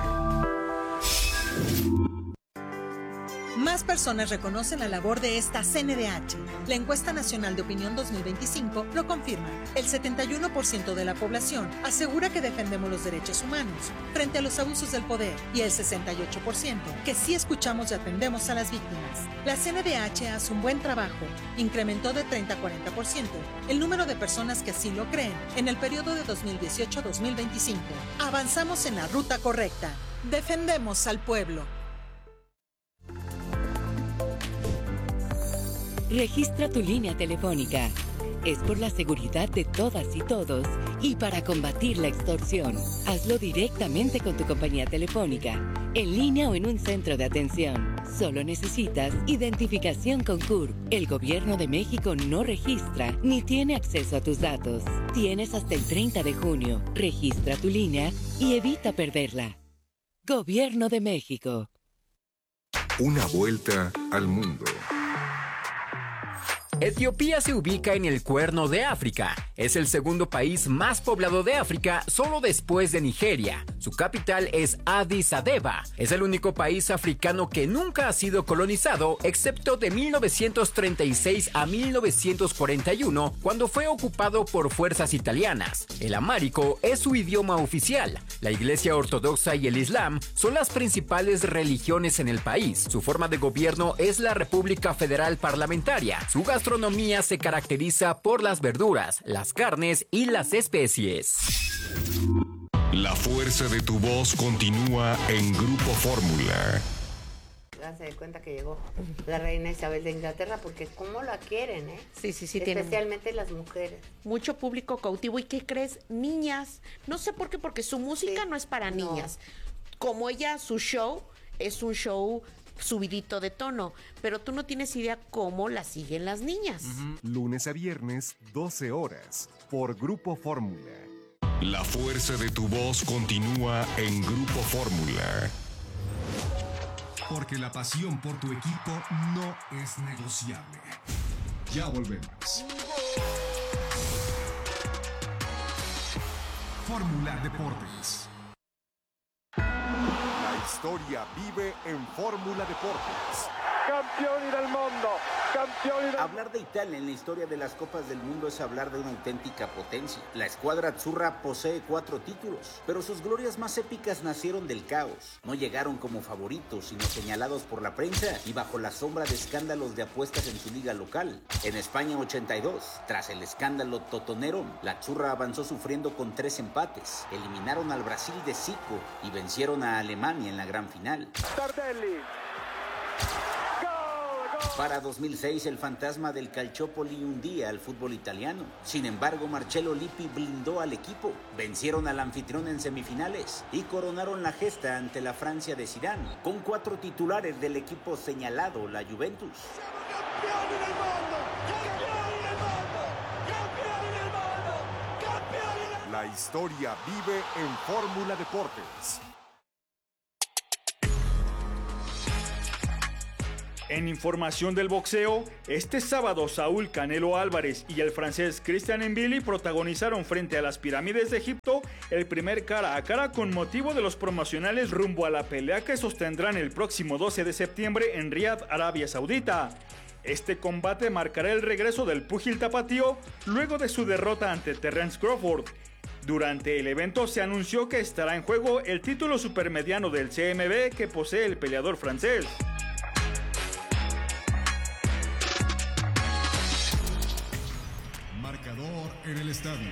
Más personas reconocen la labor de esta CNDH. La encuesta nacional de opinión 2025 lo confirma. El 71% de la población asegura que defendemos los derechos humanos frente a los abusos del poder y el 68% que sí escuchamos y atendemos a las víctimas. La CNDH hace un buen trabajo. Incrementó de 30 a 40% el número de personas que así lo creen en el periodo de 2018 a 2025. Avanzamos en la ruta correcta. Defendemos al pueblo. Registra tu línea telefónica. Es por la seguridad de todas y todos y para combatir la extorsión. Hazlo directamente con tu compañía telefónica, en línea o en un centro de atención. Solo necesitas identificación con CURP. El Gobierno de México no registra ni tiene acceso a tus datos. Tienes hasta el 30 de junio. Registra tu línea y evita perderla. Gobierno de México. Una vuelta al mundo. Etiopía se ubica en el Cuerno de África. Es el segundo país más poblado de África, solo después de Nigeria. Su capital es Addis Abeba. Es el único país africano que nunca ha sido colonizado, excepto de 1936 a 1941, cuando fue ocupado por fuerzas italianas. El amárico es su idioma oficial. La Iglesia Ortodoxa y el Islam son las principales religiones en el país. Su forma de gobierno es la República Federal Parlamentaria. Su gastronomía se caracteriza por las verduras, las carnes y las especies. La fuerza de tu voz continúa en Grupo Fórmula. Se da cuenta que llegó la reina Isabel de Inglaterra, porque cómo la quieren, ¿eh? Sí, especialmente las mujeres. Mucho público cautivo. ¿Y qué crees? Niñas. No sé por qué, porque su música no es para niñas. Como ella, su show es un show subidito de tono, pero tú no tienes idea cómo la siguen las niñas. Lunes a viernes, 12 horas, por Grupo Fórmula. La fuerza de tu voz continúa en Grupo Fórmula. Porque la pasión por tu equipo no es negociable. Ya volvemos. Fórmula Deportes. La historia vive en Fórmula Deportes. campioni del mondo, campioni del... Hablar de Italia en la historia de las Copas del Mundo es hablar de una auténtica potencia. La escuadra azzurra posee 4 títulos, pero sus glorias más épicas nacieron del caos. No llegaron como favoritos, sino señalados por la prensa y bajo la sombra de escándalos de apuestas en su liga local. En España 82, tras el escándalo totonero, la azzurra avanzó sufriendo con 3 empates. Eliminaron al Brasil de Zico y vencieron a Alemania en la gran final. Tardelli. Para 2006, el fantasma del Calciopoli hundía al fútbol italiano. Sin embargo, Marcello Lippi blindó al equipo. Vencieron al anfitrión en semifinales y coronaron la gesta ante la Francia de Zidane, con 4 titulares del equipo señalado, la Juventus. La historia vive en Fórmula Deportes. En información del boxeo, este sábado Saúl Canelo Álvarez y el francés Christian Mbili protagonizaron frente a las pirámides de Egipto el primer cara a cara con motivo de los promocionales rumbo a la pelea que sostendrán el próximo 12 de septiembre en Riad, Arabia Saudita. Este combate marcará el regreso del púgil tapatío luego de su derrota ante Terence Crawford. Durante el evento se anunció que estará en juego el título supermediano del CMB que posee el peleador francés. Marcador en el estadio.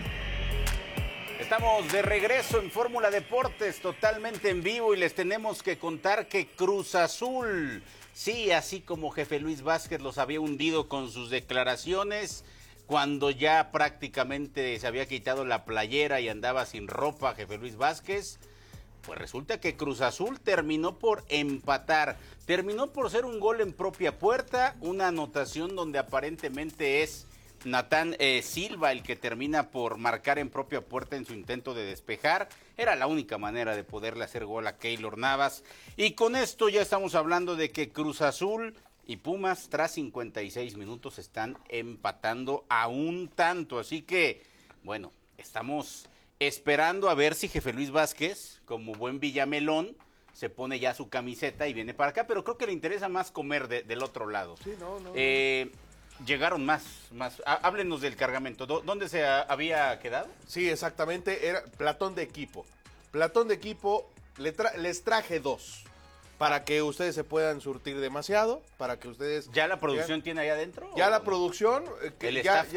Estamos de regreso en Fórmula Deportes, totalmente en vivo, y les tenemos que contar que Cruz Azul, sí, así como Jefe Luis Vázquez los había hundido con sus declaraciones, cuando ya prácticamente se había quitado la playera y andaba sin ropa Jefe Luis Vázquez, pues resulta que Cruz Azul terminó por empatar, terminó por ser un gol en propia puerta, una anotación donde aparentemente es Natán Silva el que termina por marcar en propia puerta en su intento de despejar. Era la única manera de poderle hacer gol a Keylor Navas. Y con esto ya estamos hablando de que Cruz Azul y Pumas tras 56 minutos están empatando a un tanto. Así que, bueno, estamos esperando a ver si Jefe Luis Vázquez, como buen Villamelón, se pone ya su camiseta y viene para acá. Pero creo que le interesa más comer del otro lado. Sí, no. Llegaron más. Háblenos del cargamento. ¿Dónde se había quedado? Sí, exactamente. Era platón de equipo. Platón de equipo, les traje 2. Para que ustedes se puedan surtir demasiado. Para que ustedes... ¿Ya la producción tiene ahí adentro? Ya la producción. ¿El staff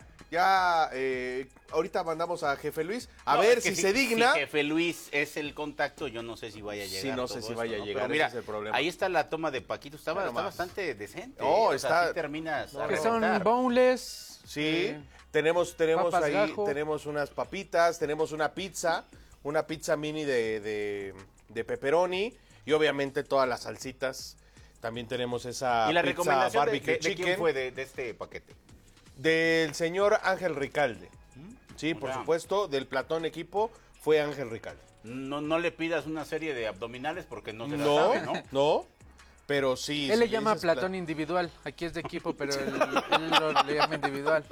tiene? Ahorita mandamos a Jefe Luis a ver si se digna. Si Jefe Luis es el contacto, yo no sé si vaya a llegar. Sí, no sé si vaya a llegar. Pero mira, ese es el problema. ahí está la toma de Paquito, está bastante decente. No, está. Así terminas que son boneless. Sí, tenemos ahí, gajo. tenemos unas papitas, tenemos una pizza mini de pepperoni y obviamente todas las salsitas. También tenemos esa ¿Y la pizza recomendación barbecue de chicken? quién fue de este paquete? Del señor Ángel Ricalde. Sí, por supuesto, del platón equipo fue Ángel Ricalde. No le pidas una serie de abdominales porque no se la sabe, ¿no? No, pero sí. Él le llama platón individual, aquí es de equipo, pero él le llama individual.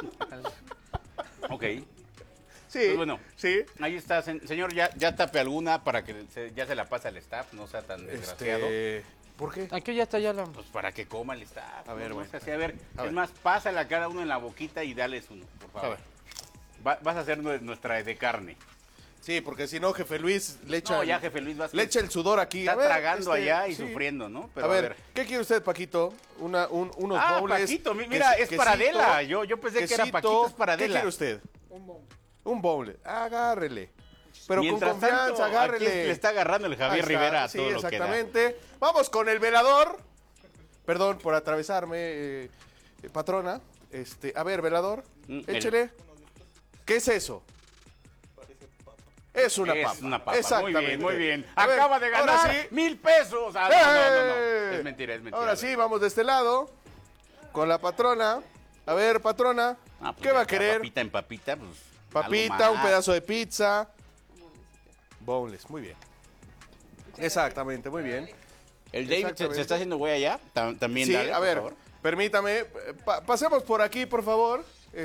Ok. Sí, pues bueno, sí. Ahí está, señor, ya tape alguna para que ya se la pase al staff, no sea tan desgraciado. ¿Por qué? Aquí ya está, Pues para que coma el staff. A ver, bueno. A ver, más, pásale a cada uno en la boquita y dales uno, por favor. A ver. Vas a hacer nuestra de carne. Sí, porque si no, Jefe Luis le echa... No, ya Jefe Luis Vázquez le echa el sudor aquí. Está tragando allá y sufriendo, ¿no? Pero a ver, ¿qué quiere usted, Paquito? Unos bowls. Paquito, mira, es para Adela. Yo pensé que era Paquito, es para Adela. ¿Qué quiere usted? Un bowl. Un bowl. Agárrele. Pero mientras con confianza, tanto, agárrele. Aquí le está agarrando el Javier Rivera a todo lo que da. Exactamente. Vamos con el velador. Perdón por atravesarme, patrona. A ver, velador, échele. ¿Qué es eso? Es una papa. Es una papa. Exactamente. Muy bien. A ver, acaba de ganar sí. 1,000 pesos. No. Es mentira. Ahora sí, vamos de este lado con la patrona. A ver, patrona, pues ¿qué va a querer? Papita en papita, pues. Papita, un pedazo de pizza. Boneless, muy bien. Exactamente, muy bien. El David se está haciendo güey allá. También sí, dale, a ver, por favor. Permítame. Pasemos por aquí, por favor.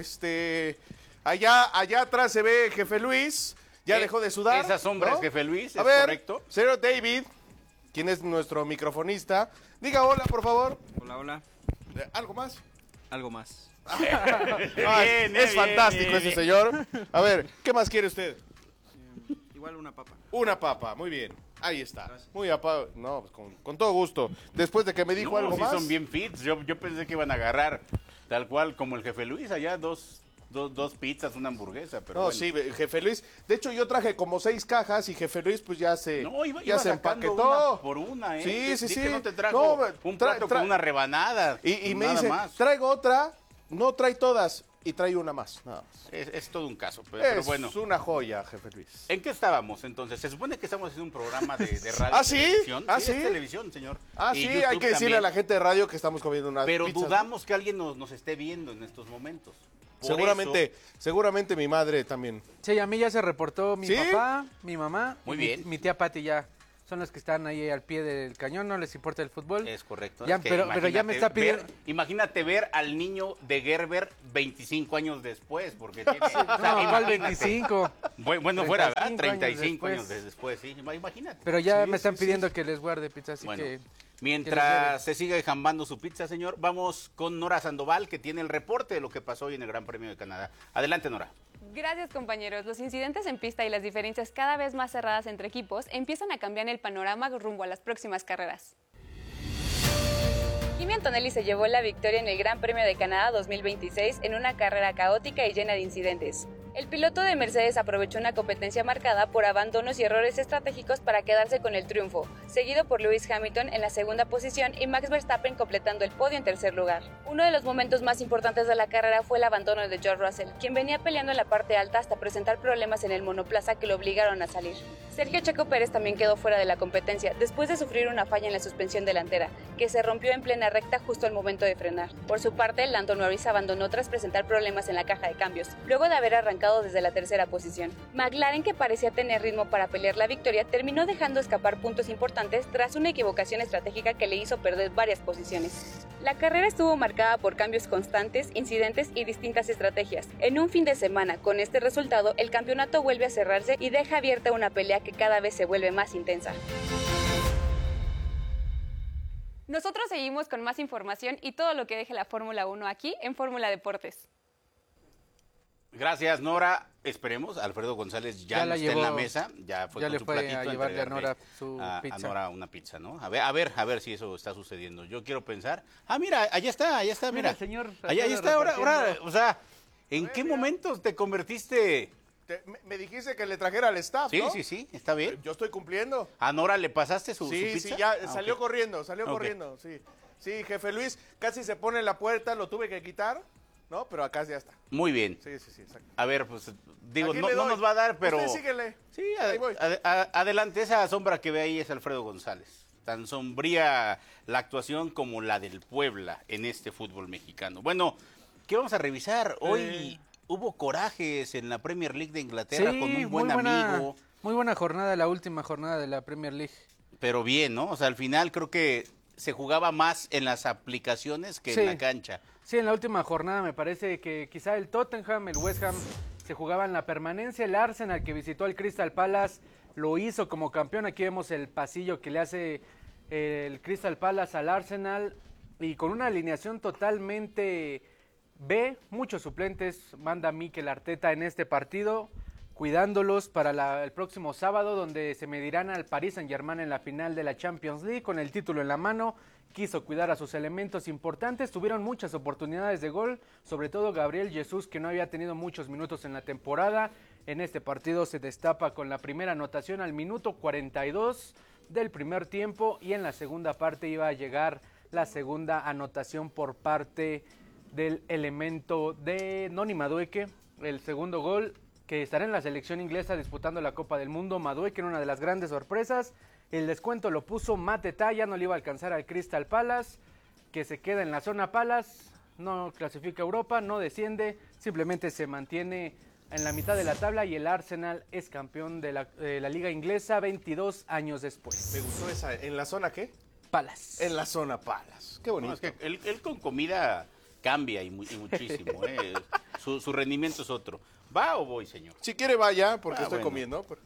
Allá atrás se ve Jefe Luis. Ya dejó de sudar. Esa sombra ¿no? es Jefe Luis, a es ver, correcto. Señor David, quien es nuestro microfonista. Diga hola, por favor. Hola, hola. ¿Algo más? Algo más. Es fantástico ese señor. A ver, ¿qué más quiere usted? Igual una papa. Una papa, muy bien. Ahí está. Muy apagado. No, pues con todo gusto. Después de que me dijo algo sí más. Son bien fits. Yo pensé que iban a agarrar tal cual como el jefe Luis allá, dos pizzas, una hamburguesa. Pero no, bueno. sí, jefe Luis. De hecho, yo traje como 6 cajas y jefe Luis pues ya se empaquetó. Una por una, ¿eh? Sí. Que no te trajo un plato con una rebanada. Y me dice, traigo otra, no trae todas. Y trae una más, nada más. Es todo un caso, pero bueno. Es una joya, jefe Luis. ¿En qué estábamos entonces? Se supone que estamos haciendo un programa de radio. ¿Ah, sí? Televisión. ¿Ah, sí? Es televisión, señor. Ah, sí, hay que decirle a la gente de radio que estamos comiendo unas Pero pizzas, dudamos que alguien nos esté viendo en estos momentos. Seguramente mi madre también. Sí, a mí ya se reportó mi papá, mi mamá. Muy y bien. Mi tía Pati ya. Son los que están ahí al pie del cañón, no les importa el fútbol. Es correcto. Ya, pero ya me está pidiendo... imagínate ver al niño de Gerber 25 años después, porque tiene... igual 25. Bueno, fuera, ¿verdad? 35 años después, sí. Imagínate. Pero ya me están pidiendo que les guarde pizza, así que... Mientras se sigue jambando su pizza, señor, vamos con Nora Sandoval, que tiene el reporte de lo que pasó hoy en el Gran Premio de Canadá. Adelante, Nora. Gracias, compañeros. Los incidentes en pista y las diferencias cada vez más cerradas entre equipos empiezan a cambiar el panorama rumbo a las próximas carreras. Kimi Antonelli se llevó la victoria en el Gran Premio de Canadá 2026 en una carrera caótica y llena de incidentes. El piloto de Mercedes aprovechó una competencia marcada por abandonos y errores estratégicos para quedarse con el triunfo, seguido por Lewis Hamilton en la segunda posición y Max Verstappen completando el podio en tercer lugar. Uno de los momentos más importantes de la carrera fue el abandono de George Russell, quien venía peleando en la parte alta hasta presentar problemas en el monoplaza que lo obligaron a salir. Sergio Checo Pérez también quedó fuera de la competencia después de sufrir una falla en la suspensión delantera, que se rompió en plena recta justo al momento de frenar. Por su parte, Lando Norris abandonó tras presentar problemas en la caja de cambios, luego de haber arrancado desde la tercera posición. McLaren, que parecía tener ritmo para pelear la victoria, terminó dejando escapar puntos importantes tras una equivocación estratégica que le hizo perder varias posiciones. La carrera estuvo marcada por cambios constantes, incidentes y distintas estrategias. En un fin de semana, con este resultado, el campeonato vuelve a cerrarse y deja abierta una pelea que cada vez se vuelve más intensa. Nosotros seguimos con más información y todo lo que deje la Fórmula 1 aquí en Fórmula Deportes. Gracias, Nora. Esperemos, Alfredo González ya no está en la mesa, ya fue con su platito a llevarle a Nora su pizza. A Nora una pizza, ¿no? A ver si eso está sucediendo. Yo quiero pensar. Mira, allá está, mira. Señor, allá está, ahora, o sea, ¿en qué momento te convertiste? Me dijiste que le trajera al staff, ¿no? Sí, está bien. Yo estoy cumpliendo. ¿A Nora le pasaste su pizza? Sí, ya salió corriendo, sí. Sí, jefe Luis, casi se pone en la puerta, lo tuve que quitar. No, pero acá ya está. Muy bien. Sí, exacto. A ver, pues, digo, no nos va a dar, pero... Usted síguele. Sí, adelante, esa sombra que ve ahí es Alfredo González. Tan sombría la actuación como la del Puebla en este fútbol mexicano. Bueno, ¿qué vamos a revisar? Hoy hubo corajes en la Premier League de Inglaterra con un buen amigo. Muy buena jornada, la última jornada de la Premier League. Pero bien, ¿no? O sea, al final creo que se jugaba más en las aplicaciones que en la cancha. Sí, en la última jornada me parece que quizá el Tottenham, el West Ham se jugaban la permanencia. El Arsenal, que visitó al Crystal Palace, lo hizo como campeón. Aquí vemos el pasillo que le hace el Crystal Palace al Arsenal y con una alineación totalmente B, muchos suplentes manda Mikel Arteta en este partido, cuidándolos para el próximo sábado, donde se medirán al Paris Saint-Germain en la final de la Champions League con el título en la mano. Quiso cuidar a sus elementos importantes, tuvieron muchas oportunidades de gol, sobre todo Gabriel Jesús, que no había tenido muchos minutos en la temporada. En este partido se destapa con la primera anotación al minuto 42 del primer tiempo, y en la segunda parte iba a llegar la segunda anotación por parte del elemento de Noni Madueke, el segundo gol, que estará en la selección inglesa disputando la Copa del Mundo. Madueke en una de las grandes sorpresas. El descuento lo puso Mateta, ya no le iba a alcanzar al Crystal Palace, que se queda en la zona Palace, no clasifica a Europa, no desciende, simplemente se mantiene en la mitad de la tabla, y el Arsenal es campeón de la Liga Inglesa 22 años después. Me gustó esa. ¿En la zona qué? Palace. En la zona Palace. Qué bonito. No, es que él con comida cambia y muchísimo. Su rendimiento es otro. ¿Va o voy, señor? Si quiere vaya, porque estoy comiendo.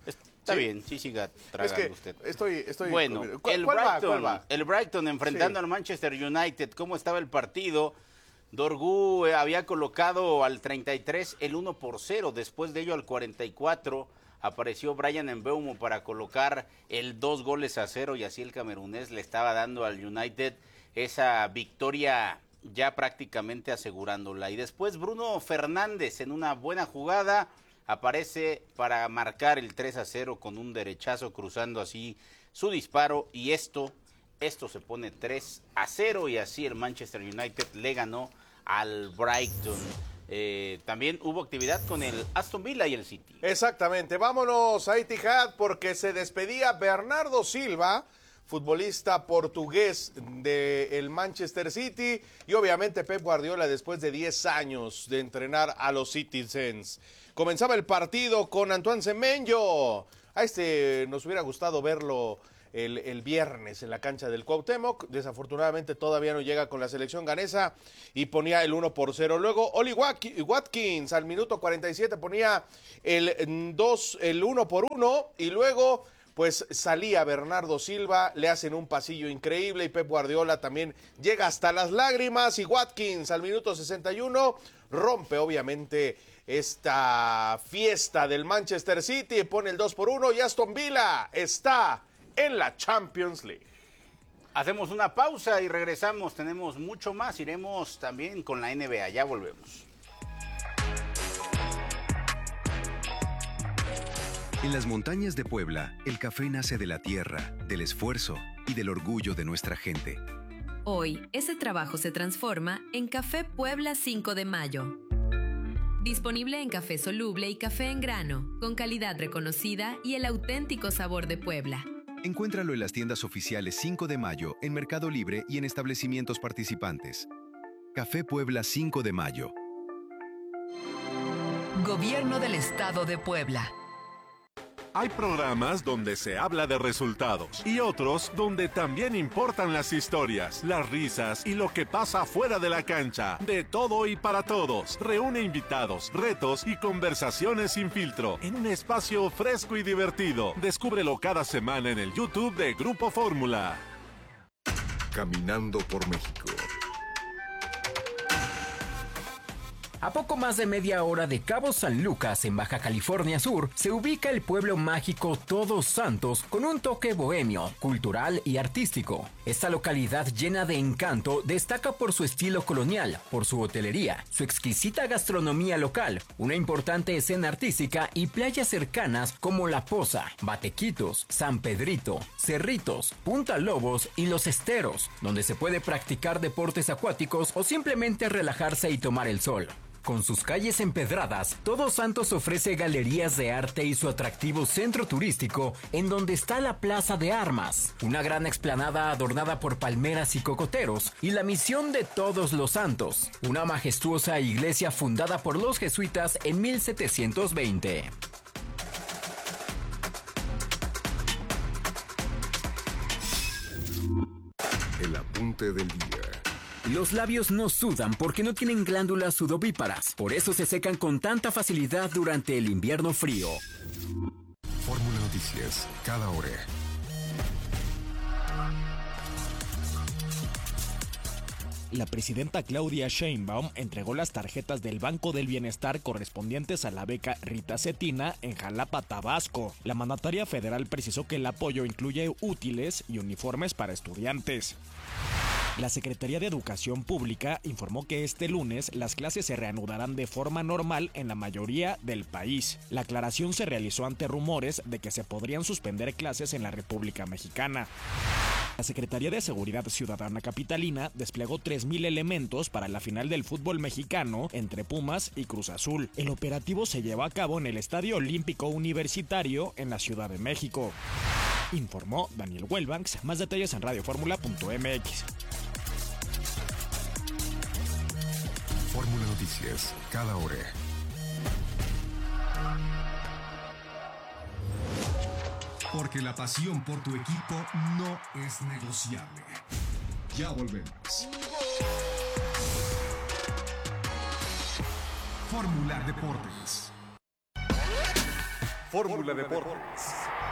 Está bien, sí siga tragando usted. Estoy... Bueno, ¿Cuál va? El Brighton enfrentando al Manchester United. ¿Cómo estaba el partido? Dorgu había colocado al 33 el 1-0. Después de ello, al 44, apareció Bryan Mbeumo para colocar el 2-0. Y así el camerunés le estaba dando al United esa victoria ya prácticamente asegurándola. Y después Bruno Fernández en una buena jugada aparece para marcar el 3-0 con un derechazo, cruzando así su disparo, y esto se pone 3-0 y así el Manchester United le ganó al Brighton. También hubo actividad con el Aston Villa y el City. Exactamente, vámonos a Etihad porque se despedía Bernardo Silva, futbolista portugués del Manchester City, y obviamente Pep Guardiola después de 10 años de entrenar a los Citizens. Comenzaba el partido con Antoine Semenyo. A nos hubiera gustado verlo el viernes en la cancha del Cuauhtémoc. Desafortunadamente todavía no llega con la selección ganesa y ponía el 1-0. Luego Oli Watkins al minuto 47 ponía el 1-1 y luego pues salía Bernardo Silva, le hacen un pasillo increíble y Pep Guardiola también llega hasta las lágrimas, y Watkins al minuto 61 rompe obviamente esta fiesta del Manchester City, pone el 2-1 y Aston Villa está en la Champions League. Hacemos una pausa y regresamos, tenemos mucho más, iremos también con la NBA, ya volvemos. En las montañas de Puebla, el café nace de la tierra, del esfuerzo y del orgullo de nuestra gente. Hoy, ese trabajo se transforma en Café Puebla 5 de Mayo. Disponible en café soluble y café en grano, con calidad reconocida y el auténtico sabor de Puebla. Encuéntralo en las tiendas oficiales 5 de Mayo, en Mercado Libre y en establecimientos participantes. Café Puebla 5 de Mayo. Gobierno del Estado de Puebla. Hay programas donde se habla de resultados y otros donde también importan las historias, las risas y lo que pasa fuera de la cancha. De todo y para todos. Reúne invitados, retos y conversaciones sin filtro en un espacio fresco y divertido. Descúbrelo cada semana en el YouTube de Grupo Fórmula. Caminando por México. A poco más de media hora de Cabo San Lucas, en Baja California Sur, se ubica el pueblo mágico Todos Santos con un toque bohemio, cultural y artístico. Esta localidad llena de encanto destaca por su estilo colonial, por su hotelería, su exquisita gastronomía local, una importante escena artística y playas cercanas como La Poza, Batequitos, San Pedrito, Cerritos, Punta Lobos y Los Esteros, donde se puede practicar deportes acuáticos o simplemente relajarse y tomar el sol. Con sus calles empedradas, Todos Santos ofrece galerías de arte y su atractivo centro turístico, en donde está la Plaza de Armas, una gran explanada adornada por palmeras y cocoteros, y la Misión de Todos los Santos, una majestuosa iglesia fundada por los jesuitas en 1720. El apunte del día. Los labios no sudan porque no tienen glándulas sudovíparas, por eso se secan con tanta facilidad durante el invierno frío. Fórmula Noticias, cada hora. La presidenta Claudia Sheinbaum entregó las tarjetas del Banco del Bienestar correspondientes a la beca Rita Cetina en Jalapa, Tabasco. La mandataria federal precisó que el apoyo incluye útiles y uniformes para estudiantes. La Secretaría de Educación Pública informó que este lunes las clases se reanudarán de forma normal en la mayoría del país. La aclaración se realizó ante rumores de que se podrían suspender clases en la República Mexicana. La Secretaría de Seguridad Ciudadana Capitalina desplegó 3,000 elementos para la final del fútbol mexicano entre Pumas y Cruz Azul. El operativo se llevó a cabo en el Estadio Olímpico Universitario en la Ciudad de México. Informó Daniel Welbanks. Más detalles en radioformula.mx. Fórmula Noticias, cada hora. Porque la pasión por tu equipo no es negociable. Ya volvemos. Fórmula Deportes. Fórmula Deportes.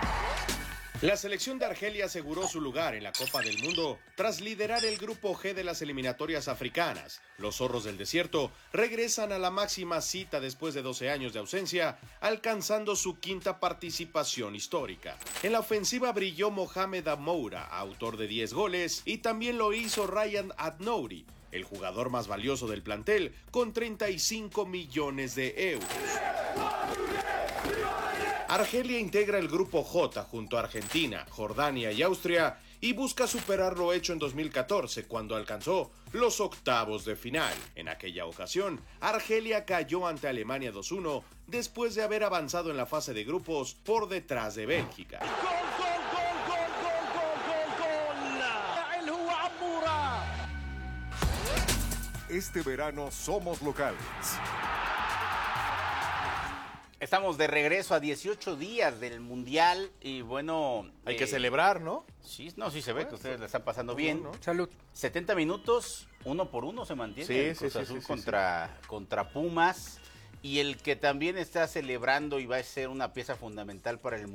La selección de Argelia aseguró su lugar en la Copa del Mundo tras liderar el grupo G de las eliminatorias africanas. Los zorros del desierto regresan a la máxima cita después de 12 años de ausencia, alcanzando su quinta participación histórica. En la ofensiva brilló Mohamed Amoura, autor de 10 goles, y también lo hizo Ryan Adnouri, el jugador más valioso del plantel, con 35 millones de euros. Argelia integra el grupo J junto a Argentina, Jordania y Austria y busca superar lo hecho en 2014 cuando alcanzó los octavos de final. En aquella ocasión, Argelia cayó ante Alemania 2-1 después de haber avanzado en la fase de grupos por detrás de Bélgica. Este verano somos locales. Estamos de regreso a 18 días del Mundial y bueno... Hay que celebrar, ¿no? Sí, no, sí se ve que ustedes la están pasando bien. ¿No? Salud. 70 minutos, 1-1 se mantiene. Sí, Cruz Azul contra Pumas. Y el que también está celebrando y va a ser una pieza fundamental para el